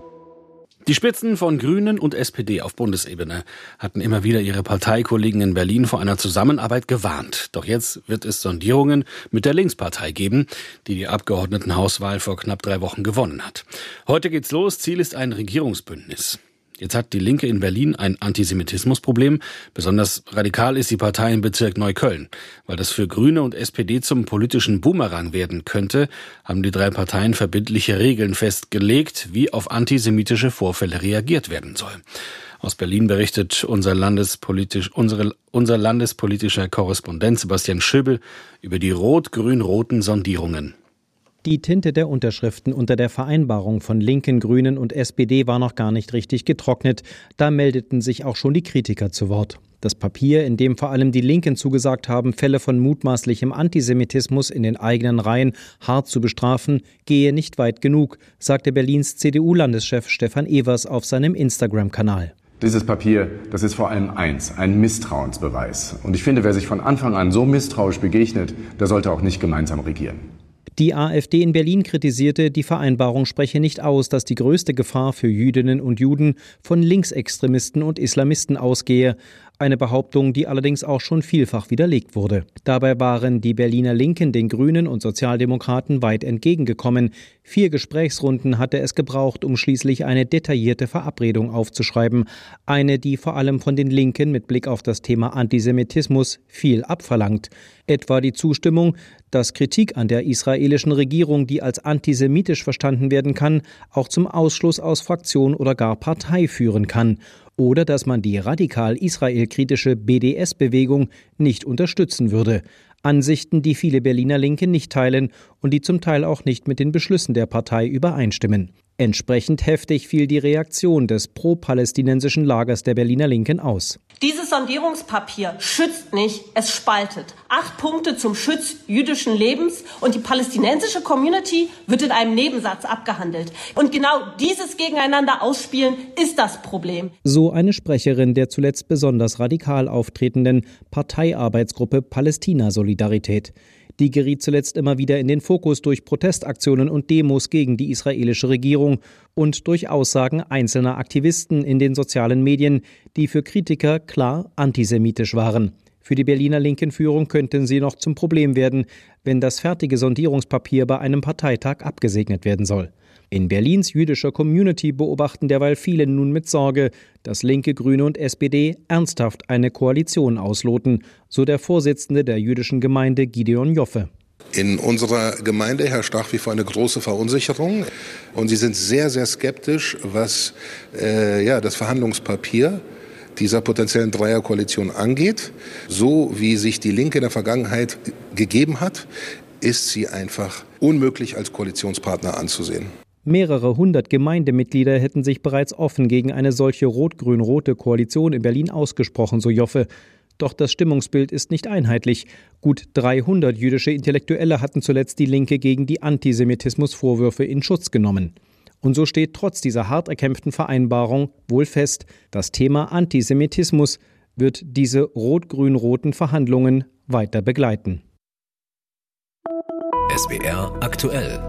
Die Spitzen von Grünen und S P D auf Bundesebene hatten immer wieder ihre Parteikollegen in Berlin vor einer Zusammenarbeit gewarnt. Doch jetzt wird es Sondierungen mit der Linkspartei geben, die die Abgeordnetenhauswahl vor knapp drei Wochen gewonnen hat. Heute geht's los. Ziel ist ein Regierungsbündnis. Jetzt hat die Linke in Berlin ein Antisemitismusproblem. Besonders radikal ist die Partei im Bezirk Neukölln. Weil das für Grüne und S P D zum politischen Boomerang werden könnte, haben die drei Parteien verbindliche Regeln festgelegt, wie auf antisemitische Vorfälle reagiert werden soll. Aus Berlin berichtet unser, landespolitisch, unsere, unser landespolitischer Korrespondent Sebastian Schöbel über die rot-grün-roten Sondierungen. Die Tinte der Unterschriften unter der Vereinbarung von Linken, Grünen und S P D war noch gar nicht richtig getrocknet. Da meldeten sich auch schon die Kritiker zu Wort. Das Papier, in dem vor allem die Linken zugesagt haben, Fälle von mutmaßlichem Antisemitismus in den eigenen Reihen hart zu bestrafen, gehe nicht weit genug, sagte Berlins C D U-Landeschef Stefan Evers auf seinem Instagram-Kanal. Dieses Papier, das ist vor allem eins, ein Misstrauensbeweis. Und ich finde, wer sich von Anfang an so misstrauisch begegnet, der sollte auch nicht gemeinsam regieren. Die AfD in Berlin kritisierte, die Vereinbarung spreche nicht aus, dass die größte Gefahr für Jüdinnen und Juden von Linksextremisten und Islamisten ausgehe. Eine Behauptung, die allerdings auch schon vielfach widerlegt wurde. Dabei waren die Berliner Linken den Grünen und Sozialdemokraten weit entgegengekommen. Vier Gesprächsrunden hatte es gebraucht, um schließlich eine detaillierte Verabredung aufzuschreiben. Eine, die vor allem von den Linken mit Blick auf das Thema Antisemitismus viel abverlangt. Etwa die Zustimmung, dass Kritik an der israelischen Regierung, die als antisemitisch verstanden werden kann, auch zum Ausschluss aus Fraktion oder gar Partei führen kann. Oder dass man die radikal israelkritische B D S-Bewegung nicht unterstützen würde. Ansichten, die viele Berliner Linke nicht teilen und die zum Teil auch nicht mit den Beschlüssen der Partei übereinstimmen. Entsprechend heftig fiel die Reaktion des pro-palästinensischen Lagers der Berliner Linken aus. Dieses Sondierungspapier schützt nicht, es spaltet. Acht Punkte zum Schutz jüdischen Lebens und die palästinensische Community wird in einem Nebensatz abgehandelt. Und genau dieses Gegeneinander ausspielen ist das Problem. So eine Sprecherin der zuletzt besonders radikal auftretenden Parteiarbeitsgruppe Palästina-Solidarität. Die geriet zuletzt immer wieder in den Fokus durch Protestaktionen und Demos gegen die israelische Regierung und durch Aussagen einzelner Aktivisten in den sozialen Medien, die für Kritiker klar antisemitisch waren. Für die Berliner Linken-Führung könnten sie noch zum Problem werden, wenn das fertige Sondierungspapier bei einem Parteitag abgesegnet werden soll. In Berlins jüdischer Community beobachten derweil viele nun mit Sorge, dass Linke, Grüne und S P D ernsthaft eine Koalition ausloten, so der Vorsitzende der jüdischen Gemeinde Gideon Joffe. In unserer Gemeinde herrscht nach wie vor eine große Verunsicherung und sie sind sehr, sehr skeptisch, was äh, ja, das Verhandlungspapier dieser potenziellen Dreierkoalition angeht. So wie sich die Linke in der Vergangenheit gegeben hat, ist sie einfach unmöglich als Koalitionspartner anzusehen. Mehrere hundert Gemeindemitglieder hätten sich bereits offen gegen eine solche rot-grün-rote Koalition in Berlin ausgesprochen, so Joffe. Doch das Stimmungsbild ist nicht einheitlich. Gut dreihundert jüdische Intellektuelle hatten zuletzt die Linke gegen die Antisemitismusvorwürfe in Schutz genommen. Und so steht trotz dieser hart erkämpften Vereinbarung wohl fest, das Thema Antisemitismus wird diese rot-grün-roten Verhandlungen weiter begleiten. S W R aktuell.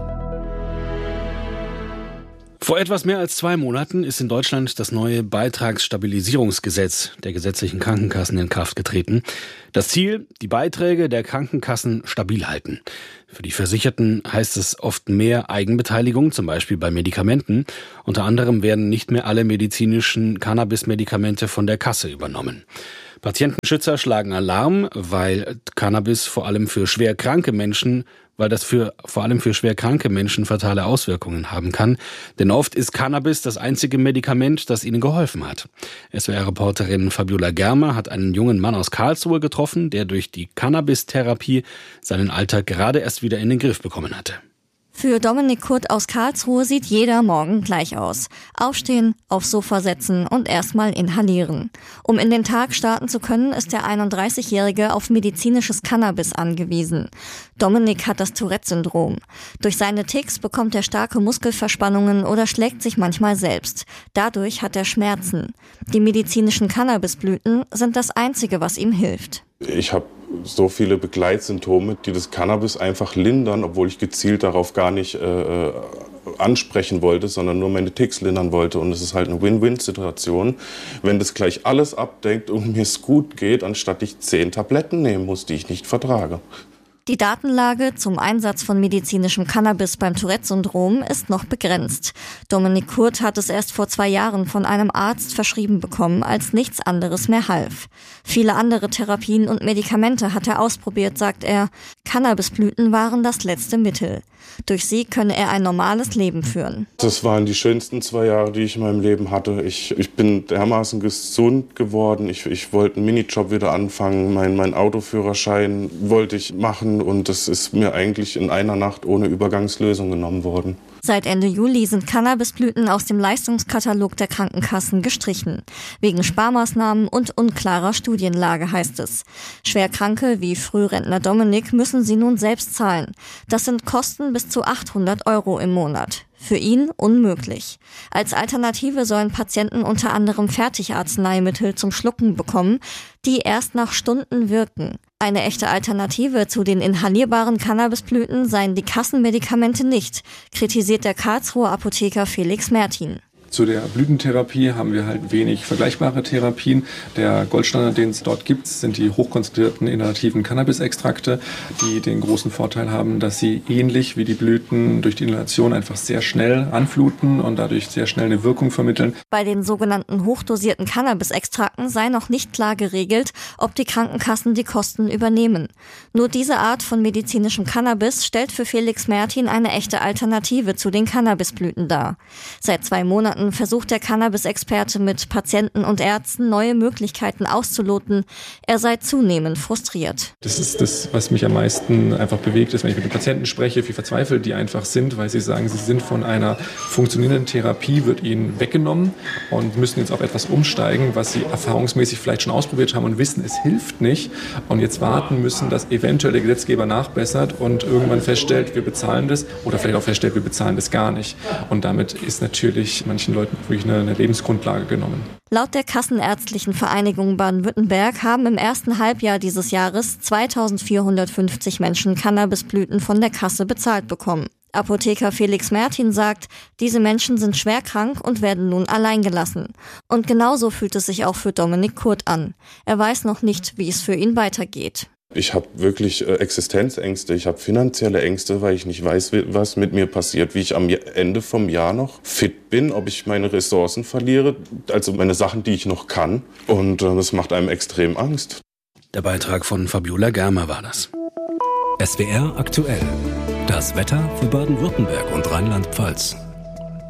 Vor etwas mehr als zwei Monaten ist in Deutschland das neue Beitragsstabilisierungsgesetz der gesetzlichen Krankenkassen in Kraft getreten. Das Ziel, die Beiträge der Krankenkassen stabil halten. Für die Versicherten heißt es oft mehr Eigenbeteiligung, zum Beispiel bei Medikamenten. Unter anderem werden nicht mehr alle medizinischen Cannabis-Medikamente von der Kasse übernommen. Patientenschützer schlagen Alarm, weil Cannabis vor allem für schwer kranke Menschen weil das für vor allem für schwer kranke Menschen fatale Auswirkungen haben kann. Denn oft ist Cannabis das einzige Medikament, das ihnen geholfen hat. S W R-Reporterin Fabiola Germer hat einen jungen Mann aus Karlsruhe getroffen, der durch die Cannabis-Therapie seinen Alltag gerade erst wieder in den Griff bekommen hatte. Für Dominik Kurt aus Karlsruhe sieht jeder Morgen gleich aus. Aufstehen, aufs Sofa setzen und erstmal inhalieren. Um in den Tag starten zu können, ist der einunddreißigjährige auf medizinisches Cannabis angewiesen. Dominik hat das Tourette-Syndrom. Durch seine Tics bekommt er starke Muskelverspannungen oder schlägt sich manchmal selbst. Dadurch hat er Schmerzen. Die medizinischen Cannabisblüten sind das Einzige, was ihm hilft. Ich habe so viele Begleitsymptome, die das Cannabis einfach lindern, obwohl ich gezielt darauf gar nicht äh, ansprechen wollte, sondern nur meine Tics lindern wollte. Und es ist halt eine Win-Win-Situation, wenn das gleich alles abdeckt und mir es gut geht, anstatt ich zehn Tabletten nehmen muss, die ich nicht vertrage. Die Datenlage zum Einsatz von medizinischem Cannabis beim Tourette-Syndrom ist noch begrenzt. Dominik Kurt hat es erst vor zwei Jahren von einem Arzt verschrieben bekommen, als nichts anderes mehr half. Viele andere Therapien und Medikamente hat er ausprobiert, sagt er. Cannabisblüten waren das letzte Mittel. Durch sie könne er ein normales Leben führen. Das waren die schönsten zwei Jahre, die ich in meinem Leben hatte. Ich, ich bin dermaßen gesund geworden. Ich, ich wollte einen Minijob wieder anfangen. Mein, mein Autoführerschein wollte ich machen. Und das ist mir eigentlich in einer Nacht ohne Übergangslösung genommen worden. Seit Ende Juli sind Cannabisblüten aus dem Leistungskatalog der Krankenkassen gestrichen. Wegen Sparmaßnahmen und unklarer Studienlage, heißt es. Schwerkranke wie Frührentner Dominik müssen sie nun selbst zahlen. Das sind Kosten bis zu achthundert Euro im Monat. Für ihn unmöglich. Als Alternative sollen Patienten unter anderem Fertigarzneimittel zum Schlucken bekommen, die erst nach Stunden wirken. Eine echte Alternative zu den inhalierbaren Cannabisblüten seien die Kassenmedikamente nicht, kritisiert der Karlsruher Apotheker Felix Mertin. Zu der Blütentherapie haben wir halt wenig vergleichbare Therapien. Der Goldstandard, den es dort gibt, sind die hochkonzentrierten inhalativen Cannabisextrakte, die den großen Vorteil haben, dass sie ähnlich wie die Blüten durch die Inhalation einfach sehr schnell anfluten und dadurch sehr schnell eine Wirkung vermitteln. Bei den sogenannten hochdosierten Cannabisextrakten sei noch nicht klar geregelt, ob die Krankenkassen die Kosten übernehmen. Nur diese Art von medizinischem Cannabis stellt für Felix Mertin eine echte Alternative zu den Cannabisblüten dar. Seit zwei Monaten versucht der Cannabis-Experte mit Patienten und Ärzten neue Möglichkeiten auszuloten. Er sei zunehmend frustriert. Das ist das, was mich am meisten einfach bewegt, ist, wenn ich mit den Patienten spreche, wie verzweifelt die einfach sind, weil sie sagen, sie sind von einer funktionierenden Therapie, wird ihnen weggenommen und müssen jetzt auf etwas umsteigen, was sie erfahrungsmäßig vielleicht schon ausprobiert haben und wissen, es hilft nicht und jetzt warten müssen, dass eventuell der Gesetzgeber nachbessert und irgendwann feststellt, wir bezahlen das oder vielleicht auch feststellt, wir bezahlen das gar nicht. Und damit ist natürlich manchen Leuten wirklich eine, eine Lebensgrundlage genommen. Laut der Kassenärztlichen Vereinigung Baden-Württemberg haben im ersten Halbjahr dieses Jahres zweitausendvierhundertfünfzig Menschen Cannabisblüten von der Kasse bezahlt bekommen. Apotheker Felix Mertin sagt, diese Menschen sind schwer krank und werden nun allein gelassen. Und genauso fühlt es sich auch für Dominik Kurt an. Er weiß noch nicht, wie es für ihn weitergeht. Ich habe wirklich äh, Existenzängste, ich habe finanzielle Ängste, weil ich nicht weiß, was mit mir passiert, wie ich am Ende vom Jahr noch fit bin, ob ich meine Ressourcen verliere, also meine Sachen, die ich noch kann. Und äh, das macht einem extrem Angst. Der Beitrag von Fabiola Germer war das. S W R aktuell. Das Wetter für Baden-Württemberg und Rheinland-Pfalz.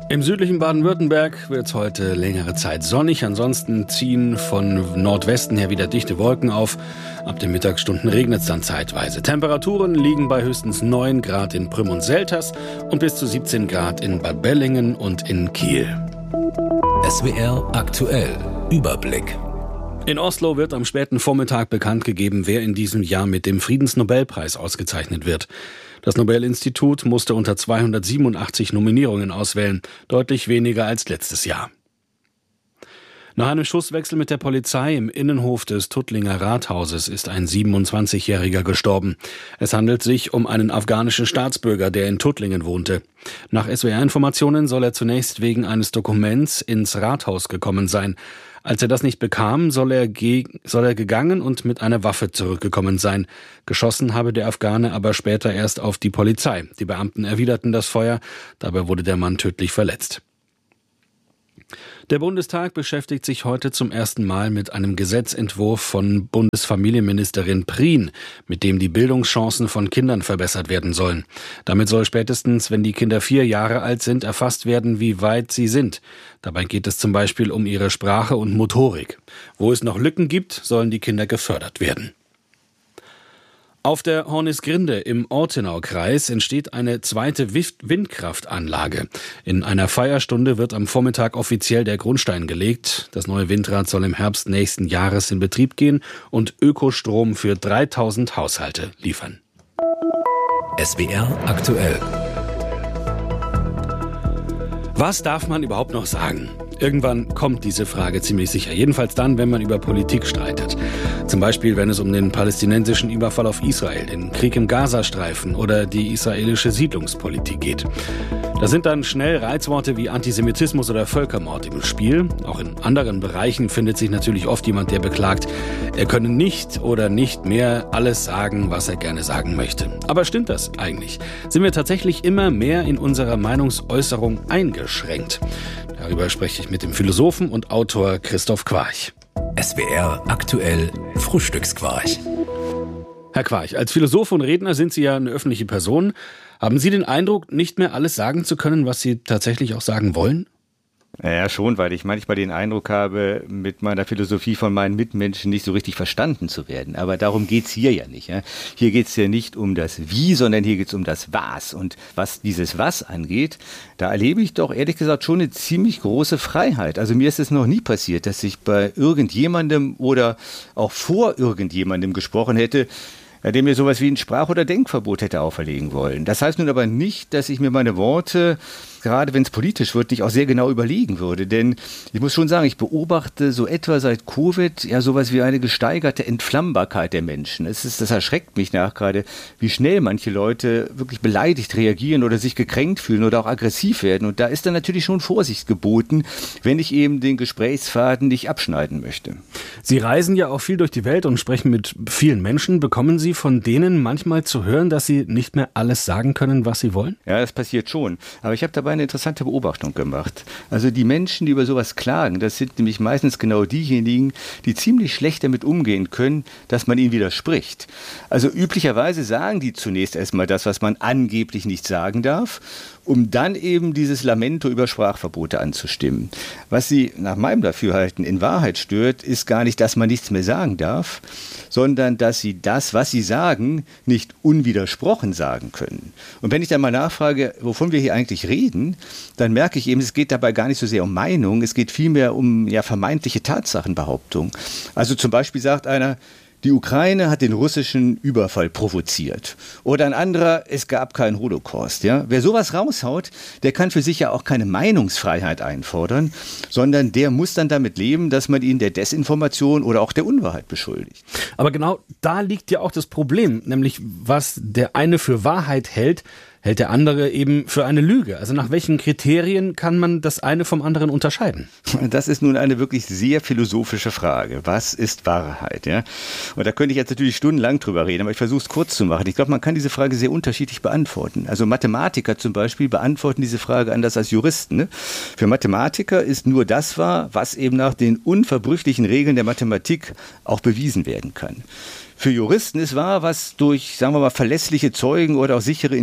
Im südlichen Baden-Württemberg wird es heute längere Zeit sonnig. Ansonsten ziehen von Nordwesten her wieder dichte Wolken auf. Ab den Mittagsstunden regnet es dann zeitweise. Temperaturen liegen bei höchstens neun Grad in Prüm und Selters und bis zu siebzehn Grad in Bad Bellingen und in Kiel. S W R aktuell Überblick. In Oslo wird am späten Vormittag bekannt gegeben, wer in diesem Jahr mit dem Friedensnobelpreis ausgezeichnet wird. Das Nobel-Institut musste unter zweihundertsiebenundachtzig Nominierungen auswählen, deutlich weniger als letztes Jahr. Nach einem Schusswechsel mit der Polizei im Innenhof des Tuttlinger Rathauses ist ein siebenundzwanzigjähriger gestorben. Es handelt sich um einen afghanischen Staatsbürger, der in Tuttlingen wohnte. Nach S W R-Informationen soll er zunächst wegen eines Dokuments ins Rathaus gekommen sein. Als er das nicht bekam, soll er, ge- soll er gegangen und mit einer Waffe zurückgekommen sein. Geschossen habe der Afghane aber später erst auf die Polizei. Die Beamten erwiderten das Feuer, dabei wurde der Mann tödlich verletzt. Der Bundestag beschäftigt sich heute zum ersten Mal mit einem Gesetzentwurf von Bundesfamilienministerin Prien, mit dem die Bildungschancen von Kindern verbessert werden sollen. Damit soll spätestens, wenn die Kinder vier Jahre alt sind, erfasst werden, wie weit sie sind. Dabei geht es zum Beispiel um ihre Sprache und Motorik. Wo es noch Lücken gibt, sollen die Kinder gefördert werden. Auf der Hornisgrinde im Ortenaukreis entsteht eine zweite Windkraftanlage. In einer Feierstunde wird am Vormittag offiziell der Grundstein gelegt. Das neue Windrad soll im Herbst nächsten Jahres in Betrieb gehen und Ökostrom für dreitausend Haushalte liefern. S W R aktuell. Was darf man überhaupt noch sagen? Irgendwann kommt diese Frage ziemlich sicher. Jedenfalls dann, wenn man über Politik streitet. Zum Beispiel, wenn es um den palästinensischen Überfall auf Israel, den Krieg im Gazastreifen oder die israelische Siedlungspolitik geht. Da sind dann schnell Reizworte wie Antisemitismus oder Völkermord im Spiel. Auch in anderen Bereichen findet sich natürlich oft jemand, der beklagt, er könne nicht oder nicht mehr alles sagen, was er gerne sagen möchte. Aber stimmt das eigentlich? Sind wir tatsächlich immer mehr in unserer Meinungsäußerung eingeschränkt? Darüber spreche ich mit dem Philosophen und Autor Christoph Quarch. S W R aktuell Frühstücksquarch. Herr Quarch, als Philosoph und Redner sind Sie ja eine öffentliche Person. Haben Sie den Eindruck, nicht mehr alles sagen zu können, was Sie tatsächlich auch sagen wollen? Ja, schon, weil ich manchmal den Eindruck habe, mit meiner Philosophie von meinen Mitmenschen nicht so richtig verstanden zu werden. Aber darum geht's hier ja nicht. Ja? Hier geht's ja nicht um das Wie, sondern hier geht's um das Was. Und was dieses Was angeht, da erlebe ich doch ehrlich gesagt schon eine ziemlich große Freiheit. Also mir ist es noch nie passiert, dass ich bei irgendjemandem oder auch vor irgendjemandem gesprochen hätte, der mir sowas wie ein Sprach- oder Denkverbot hätte auferlegen wollen. Das heißt nun aber nicht, dass ich mir meine Worte, gerade wenn es politisch wird, nicht auch sehr genau überlegen würde. Denn ich muss schon sagen, ich beobachte so etwa seit Covid ja sowas wie eine gesteigerte Entflammbarkeit der Menschen. Es ist, das erschreckt mich nach gerade, wie schnell manche Leute wirklich beleidigt reagieren oder sich gekränkt fühlen oder auch aggressiv werden. Und da ist dann natürlich schon Vorsicht geboten, wenn ich eben den Gesprächsfaden nicht abschneiden möchte. Sie reisen ja auch viel durch die Welt und sprechen mit vielen Menschen. Bekommen Sie von denen manchmal zu hören, dass Sie nicht mehr alles sagen können, was Sie wollen? Ja, das passiert schon. Aber ich habe dabei eine interessante Beobachtung gemacht. Also die Menschen, die über sowas klagen, das sind nämlich meistens genau diejenigen, die ziemlich schlecht damit umgehen können, dass man ihnen widerspricht. Also üblicherweise sagen die zunächst erstmal das, was man angeblich nicht sagen darf, um dann eben dieses Lamento über Sprachverbote anzustimmen. Was sie nach meinem Dafürhalten in Wahrheit stört, ist gar nicht, dass man nichts mehr sagen darf, sondern dass sie das, was sie sagen, nicht unwidersprochen sagen können. Und wenn ich dann mal nachfrage, wovon wir hier eigentlich reden, dann merke ich eben, es geht dabei gar nicht so sehr um Meinung, es geht vielmehr um ja, vermeintliche Tatsachenbehauptung. Also zum Beispiel sagt einer, die Ukraine hat den russischen Überfall provoziert. Oder ein anderer, es gab keinen Holocaust. Ja? Wer sowas raushaut, der kann für sich ja auch keine Meinungsfreiheit einfordern, sondern der muss dann damit leben, dass man ihn der Desinformation oder auch der Unwahrheit beschuldigt. Aber genau da liegt ja auch das Problem, nämlich was der eine für Wahrheit hält, hält der andere eben für eine Lüge. Also nach welchen Kriterien kann man das eine vom anderen unterscheiden? Das ist nun eine wirklich sehr philosophische Frage. Was ist Wahrheit? Ja? Und da könnte ich jetzt natürlich stundenlang drüber reden, aber ich versuche es kurz zu machen. Ich glaube, man kann diese Frage sehr unterschiedlich beantworten. Also Mathematiker zum Beispiel beantworten diese Frage anders als Juristen. Ne? Für Mathematiker ist nur das wahr, was eben nach den unverbrüchlichen Regeln der Mathematik auch bewiesen werden kann. Für Juristen ist wahr, was durch, sagen wir mal, verlässliche Zeugen oder auch sichere Indizien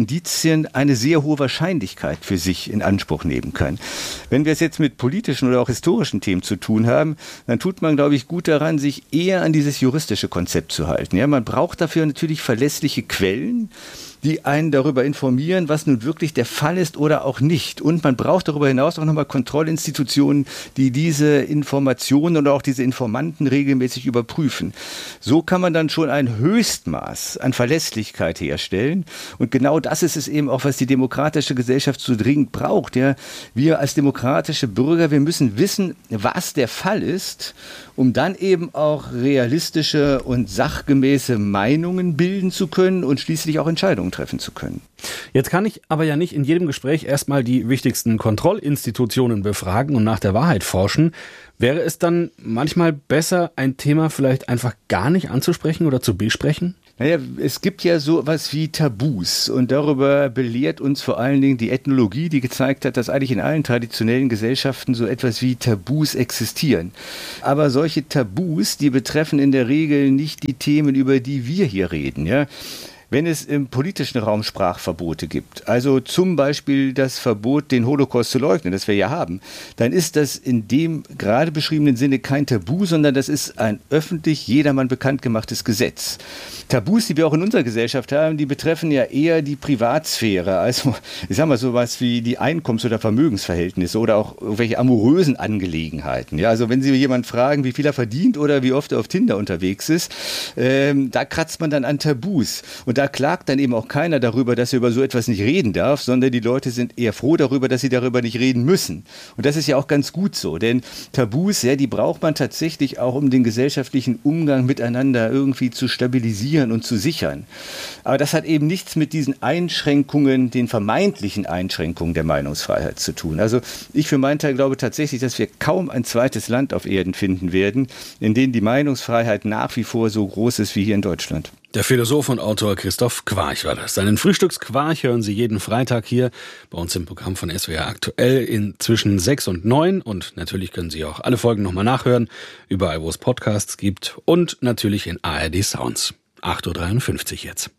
Aktien eine sehr hohe Wahrscheinlichkeit für sich in Anspruch nehmen kann. Wenn wir es jetzt mit politischen oder auch historischen Themen zu tun haben, dann tut man, glaube ich, gut daran, sich eher an dieses juristische Konzept zu halten. Ja, man braucht dafür natürlich verlässliche Quellen, die einen darüber informieren, was nun wirklich der Fall ist oder auch nicht. Und man braucht darüber hinaus auch nochmal Kontrollinstitutionen, die diese Informationen oder auch diese Informanten regelmäßig überprüfen. So kann man dann schon ein Höchstmaß an Verlässlichkeit herstellen. Und genau das ist es eben auch, was die demokratische Gesellschaft so dringend braucht. Ja, wir als demokratische Bürger, wir müssen wissen, was der Fall ist, um dann eben auch realistische und sachgemäße Meinungen bilden zu können und schließlich auch Entscheidungen treffen zu können. Jetzt kann ich aber ja nicht in jedem Gespräch erstmal die wichtigsten Kontrollinstitutionen befragen und nach der Wahrheit forschen. Wäre es dann manchmal besser, ein Thema vielleicht einfach gar nicht anzusprechen oder zu besprechen? Naja, es gibt ja so was wie Tabus und darüber belehrt uns vor allen Dingen die Ethnologie, die gezeigt hat, dass eigentlich in allen traditionellen Gesellschaften so etwas wie Tabus existieren. Aber solche Tabus, die betreffen in der Regel nicht die Themen, über die wir hier reden, ja. Wenn es im politischen Raum Sprachverbote gibt, also zum Beispiel das Verbot, den Holocaust zu leugnen, das wir ja haben, dann ist das in dem gerade beschriebenen Sinne kein Tabu, sondern das ist ein öffentlich jedermann bekannt gemachtes Gesetz. Tabus, die wir auch in unserer Gesellschaft haben, die betreffen ja eher die Privatsphäre, also ich sag mal sowas wie die Einkommens- oder Vermögensverhältnisse oder auch irgendwelche amorösen Angelegenheiten. Ja, also wenn Sie jemanden fragen, wie viel er verdient oder wie oft er auf Tinder unterwegs ist, ähm, da kratzt man dann an Tabus. Und da klagt dann eben auch keiner darüber, dass er über so etwas nicht reden darf, sondern die Leute sind eher froh darüber, dass sie darüber nicht reden müssen. Und das ist ja auch ganz gut so, denn Tabus, ja, die braucht man tatsächlich auch, um den gesellschaftlichen Umgang miteinander irgendwie zu stabilisieren und zu sichern. Aber das hat eben nichts mit diesen Einschränkungen, den vermeintlichen Einschränkungen der Meinungsfreiheit zu tun. Also ich für meinen Teil glaube tatsächlich, dass wir kaum ein zweites Land auf Erden finden werden, in dem die Meinungsfreiheit nach wie vor so groß ist wie hier in Deutschland. Der Philosoph und Autor Christoph Quarch war das. Seinen Frühstücksquarch hören Sie jeden Freitag hier bei uns im Programm von S W R aktuell in zwischen sechs und neun. Und natürlich können Sie auch alle Folgen nochmal nachhören, überall wo es Podcasts gibt und natürlich in A R D Sounds. acht Uhr dreiundfünfzig jetzt.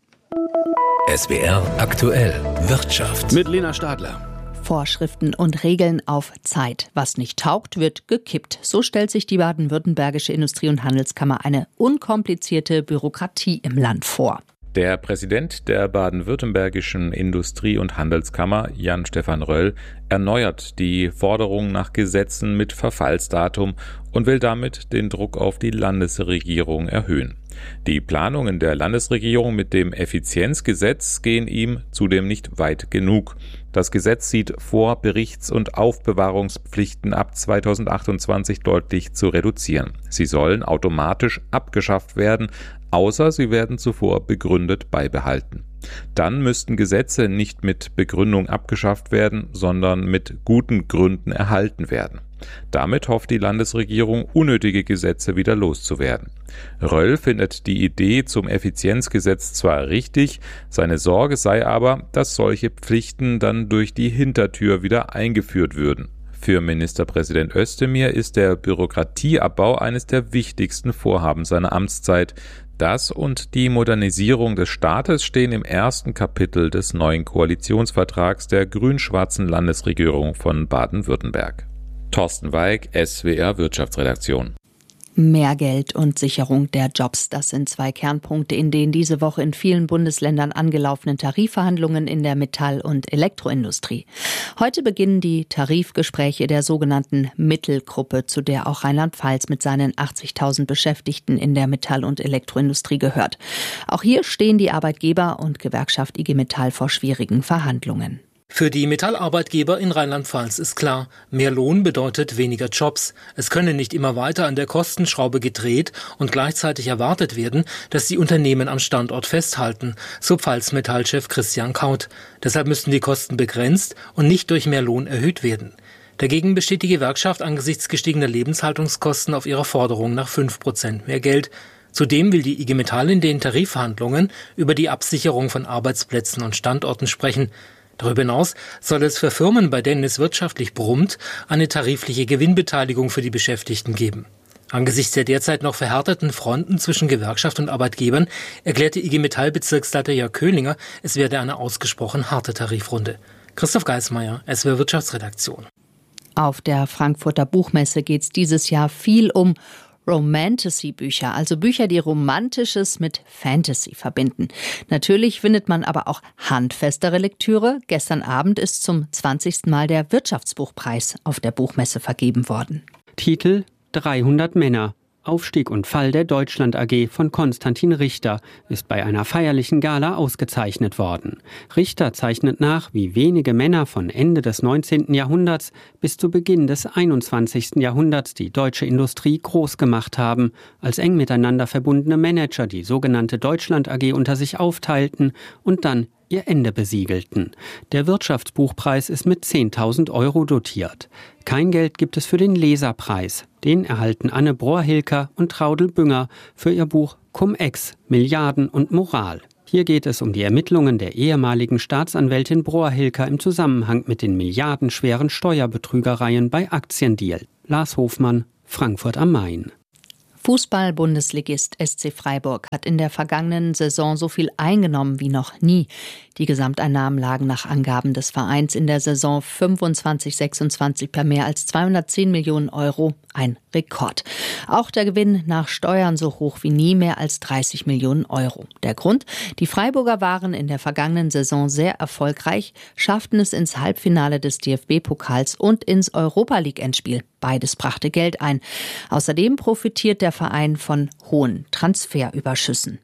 S W R aktuell Wirtschaft. Mit Lena Stadler. Vorschriften und Regeln auf Zeit. Was nicht taugt, wird gekippt. So stellt sich die baden-württembergische Industrie- und Handelskammer eine unkomplizierte Bürokratie im Land vor. Der Präsident der baden-württembergischen Industrie- und Handelskammer, Jan-Stefan Röll, erneuert die Forderung nach Gesetzen mit Verfallsdatum und will damit den Druck auf die Landesregierung erhöhen. Die Planungen der Landesregierung mit dem Effizienzgesetz gehen ihm zudem nicht weit genug. Das Gesetz sieht vor, Berichts- und Aufbewahrungspflichten ab zweitausendachtundzwanzig deutlich zu reduzieren. Sie sollen automatisch abgeschafft werden, außer sie werden zuvor begründet beibehalten. Dann müssten Gesetze nicht mit Begründung abgeschafft werden, sondern mit guten Gründen erhalten werden. Damit hofft die Landesregierung, unnötige Gesetze wieder loszuwerden. Röll findet die Idee zum Effizienzgesetz zwar richtig, seine Sorge sei aber, dass solche Pflichten dann durch die Hintertür wieder eingeführt würden. Für Ministerpräsident Özdemir ist der Bürokratieabbau eines der wichtigsten Vorhaben seiner Amtszeit. Das und die Modernisierung des Staates stehen im ersten Kapitel des neuen Koalitionsvertrags der grün-schwarzen Landesregierung von Baden-Württemberg. Thorsten Weig, S W R Wirtschaftsredaktion. Mehr Geld und Sicherung der Jobs, das sind zwei Kernpunkte in den diese Woche in vielen Bundesländern angelaufenen Tarifverhandlungen in der Metall- und Elektroindustrie. Heute beginnen die Tarifgespräche der sogenannten Mittelgruppe, zu der auch Rheinland-Pfalz mit seinen achtzigtausend Beschäftigten in der Metall- und Elektroindustrie gehört. Auch hier stehen die Arbeitgeber und Gewerkschaft I G Metall vor schwierigen Verhandlungen. Für die Metallarbeitgeber in Rheinland-Pfalz ist klar, mehr Lohn bedeutet weniger Jobs. Es könne nicht immer weiter an der Kostenschraube gedreht und gleichzeitig erwartet werden, dass die Unternehmen am Standort festhalten, so Pfalz-Metall-Chef Christian Kaut. Deshalb müssten die Kosten begrenzt und nicht durch mehr Lohn erhöht werden. Dagegen besteht die Gewerkschaft angesichts gestiegener Lebenshaltungskosten auf ihrer Forderung nach fünf Prozent mehr Geld. Zudem will die I G Metall in den Tarifverhandlungen über die Absicherung von Arbeitsplätzen und Standorten sprechen. Darüber hinaus soll es für Firmen, bei denen es wirtschaftlich brummt, eine tarifliche Gewinnbeteiligung für die Beschäftigten geben. Angesichts der derzeit noch verhärteten Fronten zwischen Gewerkschaft und Arbeitgebern erklärte I G Metall-Bezirksleiter Jörg Köhlinger, es werde eine ausgesprochen harte Tarifrunde. Christoph Geismeier, S W R Wirtschaftsredaktion. Auf der Frankfurter Buchmesse geht es dieses Jahr viel um Romantasy-Bücher, also Bücher, die Romantisches mit Fantasy verbinden. Natürlich findet man aber auch handfestere Lektüre. Gestern Abend ist zum zwanzigsten Mal der Wirtschaftsbuchpreis auf der Buchmesse vergeben worden. Titel dreihundert Männer. Aufstieg und Fall der Deutschland A G von Konstantin Richter ist bei einer feierlichen Gala ausgezeichnet worden. Richter zeichnet nach, wie wenige Männer von Ende des neunzehnten Jahrhunderts bis zu Beginn des einundzwanzigsten Jahrhunderts die deutsche Industrie groß gemacht haben, als eng miteinander verbundene Manager die sogenannte Deutschland A G unter sich aufteilten und dann ihr Ende besiegelten. Der Wirtschaftsbuchpreis ist mit zehntausend Euro dotiert. Kein Geld gibt es für den Leserpreis. Den erhalten Anne Brohr-Hilker und Traudl Bünger für ihr Buch Cum-Ex, Milliarden und Moral. Hier geht es um die Ermittlungen der ehemaligen Staatsanwältin Brohr-Hilker im Zusammenhang mit den milliardenschweren Steuerbetrügereien bei Aktiendeal. Lars Hofmann, Frankfurt am Main. Fußball-Bundesligist S C Freiburg hat in der vergangenen Saison so viel eingenommen wie noch nie. Die Gesamteinnahmen lagen nach Angaben des Vereins in der Saison fünfundzwanzig sechsundzwanzig bei mehr als zweihundertzehn Millionen Euro, ein Rekord. Auch der Gewinn nach Steuern so hoch wie nie, mehr als dreißig Millionen Euro. Der Grund? Die Freiburger waren in der vergangenen Saison sehr erfolgreich, schafften es ins Halbfinale des D F B-Pokals und ins Europa-League-Endspiel. Beides brachte Geld ein. Außerdem profitiert der Verein von hohen Transferüberschüssen.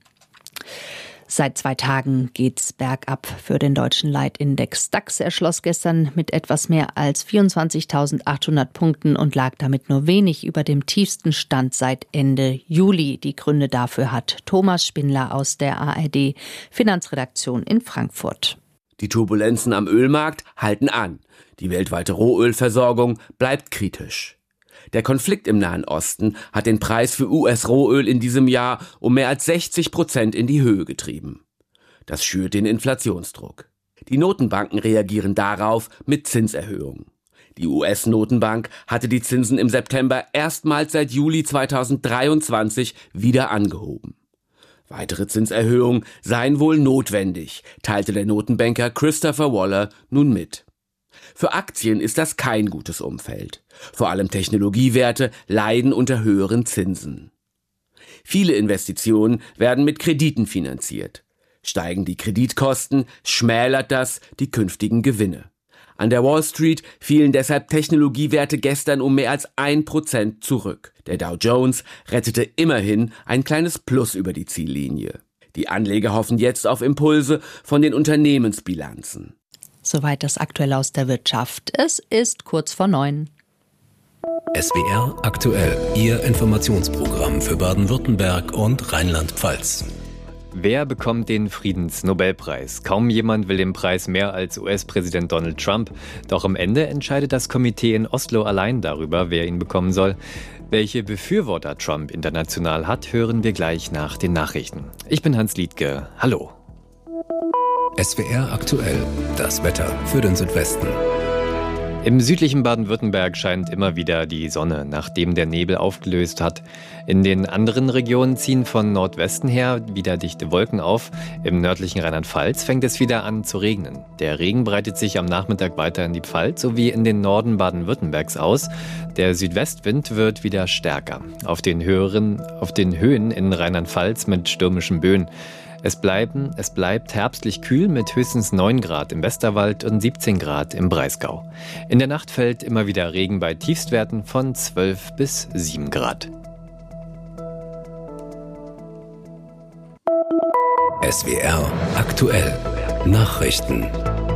Seit zwei Tagen geht's bergab für den deutschen Leitindex. DAX erschloss gestern mit etwas mehr als vierundzwanzigtausendachthundert Punkten und lag damit nur wenig über dem tiefsten Stand seit Ende Juli. Die Gründe dafür hat Thomas Spindler aus der A R D Finanzredaktion in Frankfurt. Die Turbulenzen am Ölmarkt halten an. Die weltweite Rohölversorgung bleibt kritisch. Der Konflikt im Nahen Osten hat den Preis für U S-Rohöl in diesem Jahr um mehr als sechzig Prozent in die Höhe getrieben. Das schürt den Inflationsdruck. Die Notenbanken reagieren darauf mit Zinserhöhungen. Die U S-Notenbank hatte die Zinsen im September erstmals seit Juli zweitausenddreiundzwanzig wieder angehoben. Weitere Zinserhöhungen seien wohl notwendig, teilte der Notenbanker Christopher Waller nun mit. Für Aktien ist das kein gutes Umfeld. Vor allem Technologiewerte leiden unter höheren Zinsen. Viele Investitionen werden mit Krediten finanziert. Steigen die Kreditkosten, schmälert das die künftigen Gewinne. An der Wall Street fielen deshalb Technologiewerte gestern um mehr als ein Prozent zurück. Der Dow Jones rettete immerhin ein kleines Plus über die Ziellinie. Die Anleger hoffen jetzt auf Impulse von den Unternehmensbilanzen. Soweit das Aktuelle aus der Wirtschaft. Es ist kurz vor neun. S W R aktuell, Ihr Informationsprogramm für Baden-Württemberg und Rheinland-Pfalz. Wer bekommt den Friedensnobelpreis? Kaum jemand will den Preis mehr als U S-Präsident Donald Trump. Doch am Ende entscheidet das Komitee in Oslo allein darüber, wer ihn bekommen soll. Welche Befürworter Trump international hat, hören wir gleich nach den Nachrichten. Ich bin Hans Liedke. Hallo. S W R aktuell, das Wetter für den Südwesten. Im südlichen Baden-Württemberg scheint immer wieder die Sonne, nachdem der Nebel aufgelöst hat. In den anderen Regionen ziehen von Nordwesten her wieder dichte Wolken auf. Im nördlichen Rheinland-Pfalz fängt es wieder an zu regnen. Der Regen breitet sich am Nachmittag weiter in die Pfalz sowie in den Norden Baden-Württembergs aus. Der Südwestwind wird wieder stärker. Auf den, höheren, auf den Höhen in Rheinland-Pfalz mit stürmischen Böen. Es, bleiben, es bleibt herbstlich kühl mit höchstens neun Grad im Westerwald und siebzehn Grad im Breisgau. In der Nacht fällt immer wieder Regen bei Tiefstwerten von zwölf bis sieben Grad. S W R aktuell Nachrichten.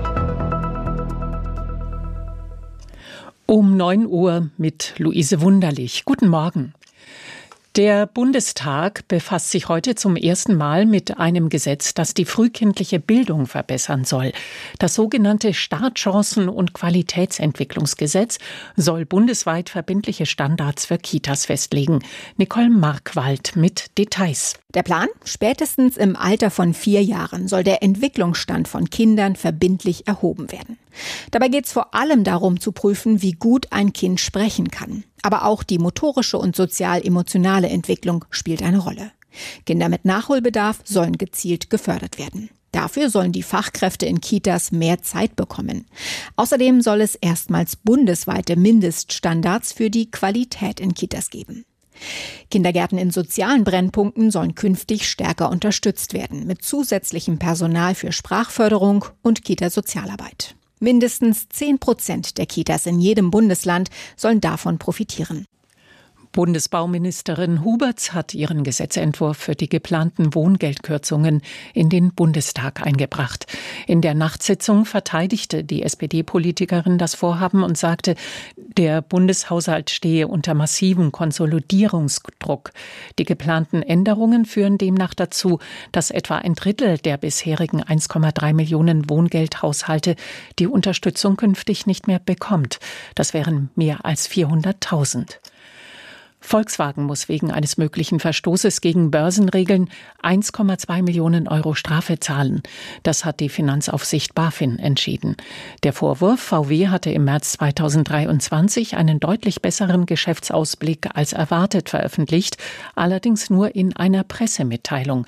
Um neun Uhr mit Luise Wunderlich. Guten Morgen. Der Bundestag befasst sich heute zum ersten Mal mit einem Gesetz, das die frühkindliche Bildung verbessern soll. Das sogenannte Startchancen- und Qualitätsentwicklungsgesetz soll bundesweit verbindliche Standards für Kitas festlegen. Nicole Markwald mit Details. Der Plan? Spätestens im Alter von vier Jahren soll der Entwicklungsstand von Kindern verbindlich erhoben werden. Dabei geht es vor allem darum zu prüfen, wie gut ein Kind sprechen kann. Aber auch die motorische und sozial-emotionale Entwicklung spielt eine Rolle. Kinder mit Nachholbedarf sollen gezielt gefördert werden. Dafür sollen die Fachkräfte in Kitas mehr Zeit bekommen. Außerdem soll es erstmals bundesweite Mindeststandards für die Qualität in Kitas geben. Kindergärten in sozialen Brennpunkten sollen künftig stärker unterstützt werden, mit zusätzlichem Personal für Sprachförderung und Kita-Sozialarbeit. Mindestens zehn Prozent der Kitas in jedem Bundesland sollen davon profitieren. Bundesbauministerin Huberts hat ihren Gesetzentwurf für die geplanten Wohngeldkürzungen in den Bundestag eingebracht. In der Nachtsitzung verteidigte die S P D-Politikerin das Vorhaben und sagte, der Bundeshaushalt stehe unter massivem Konsolidierungsdruck. Die geplanten Änderungen führen demnach dazu, dass etwa ein Drittel der bisherigen eins Komma drei Millionen Wohngeldhaushalte die Unterstützung künftig nicht mehr bekommt. Das wären mehr als vierhunderttausend. Volkswagen muss wegen eines möglichen Verstoßes gegen Börsenregeln eins Komma zwei Millionen Euro Strafe zahlen. Das hat die Finanzaufsicht BaFin entschieden. Der Vorwurf, V W hatte im März zweitausenddreiundzwanzig einen deutlich besseren Geschäftsausblick als erwartet veröffentlicht, allerdings nur in einer Pressemitteilung.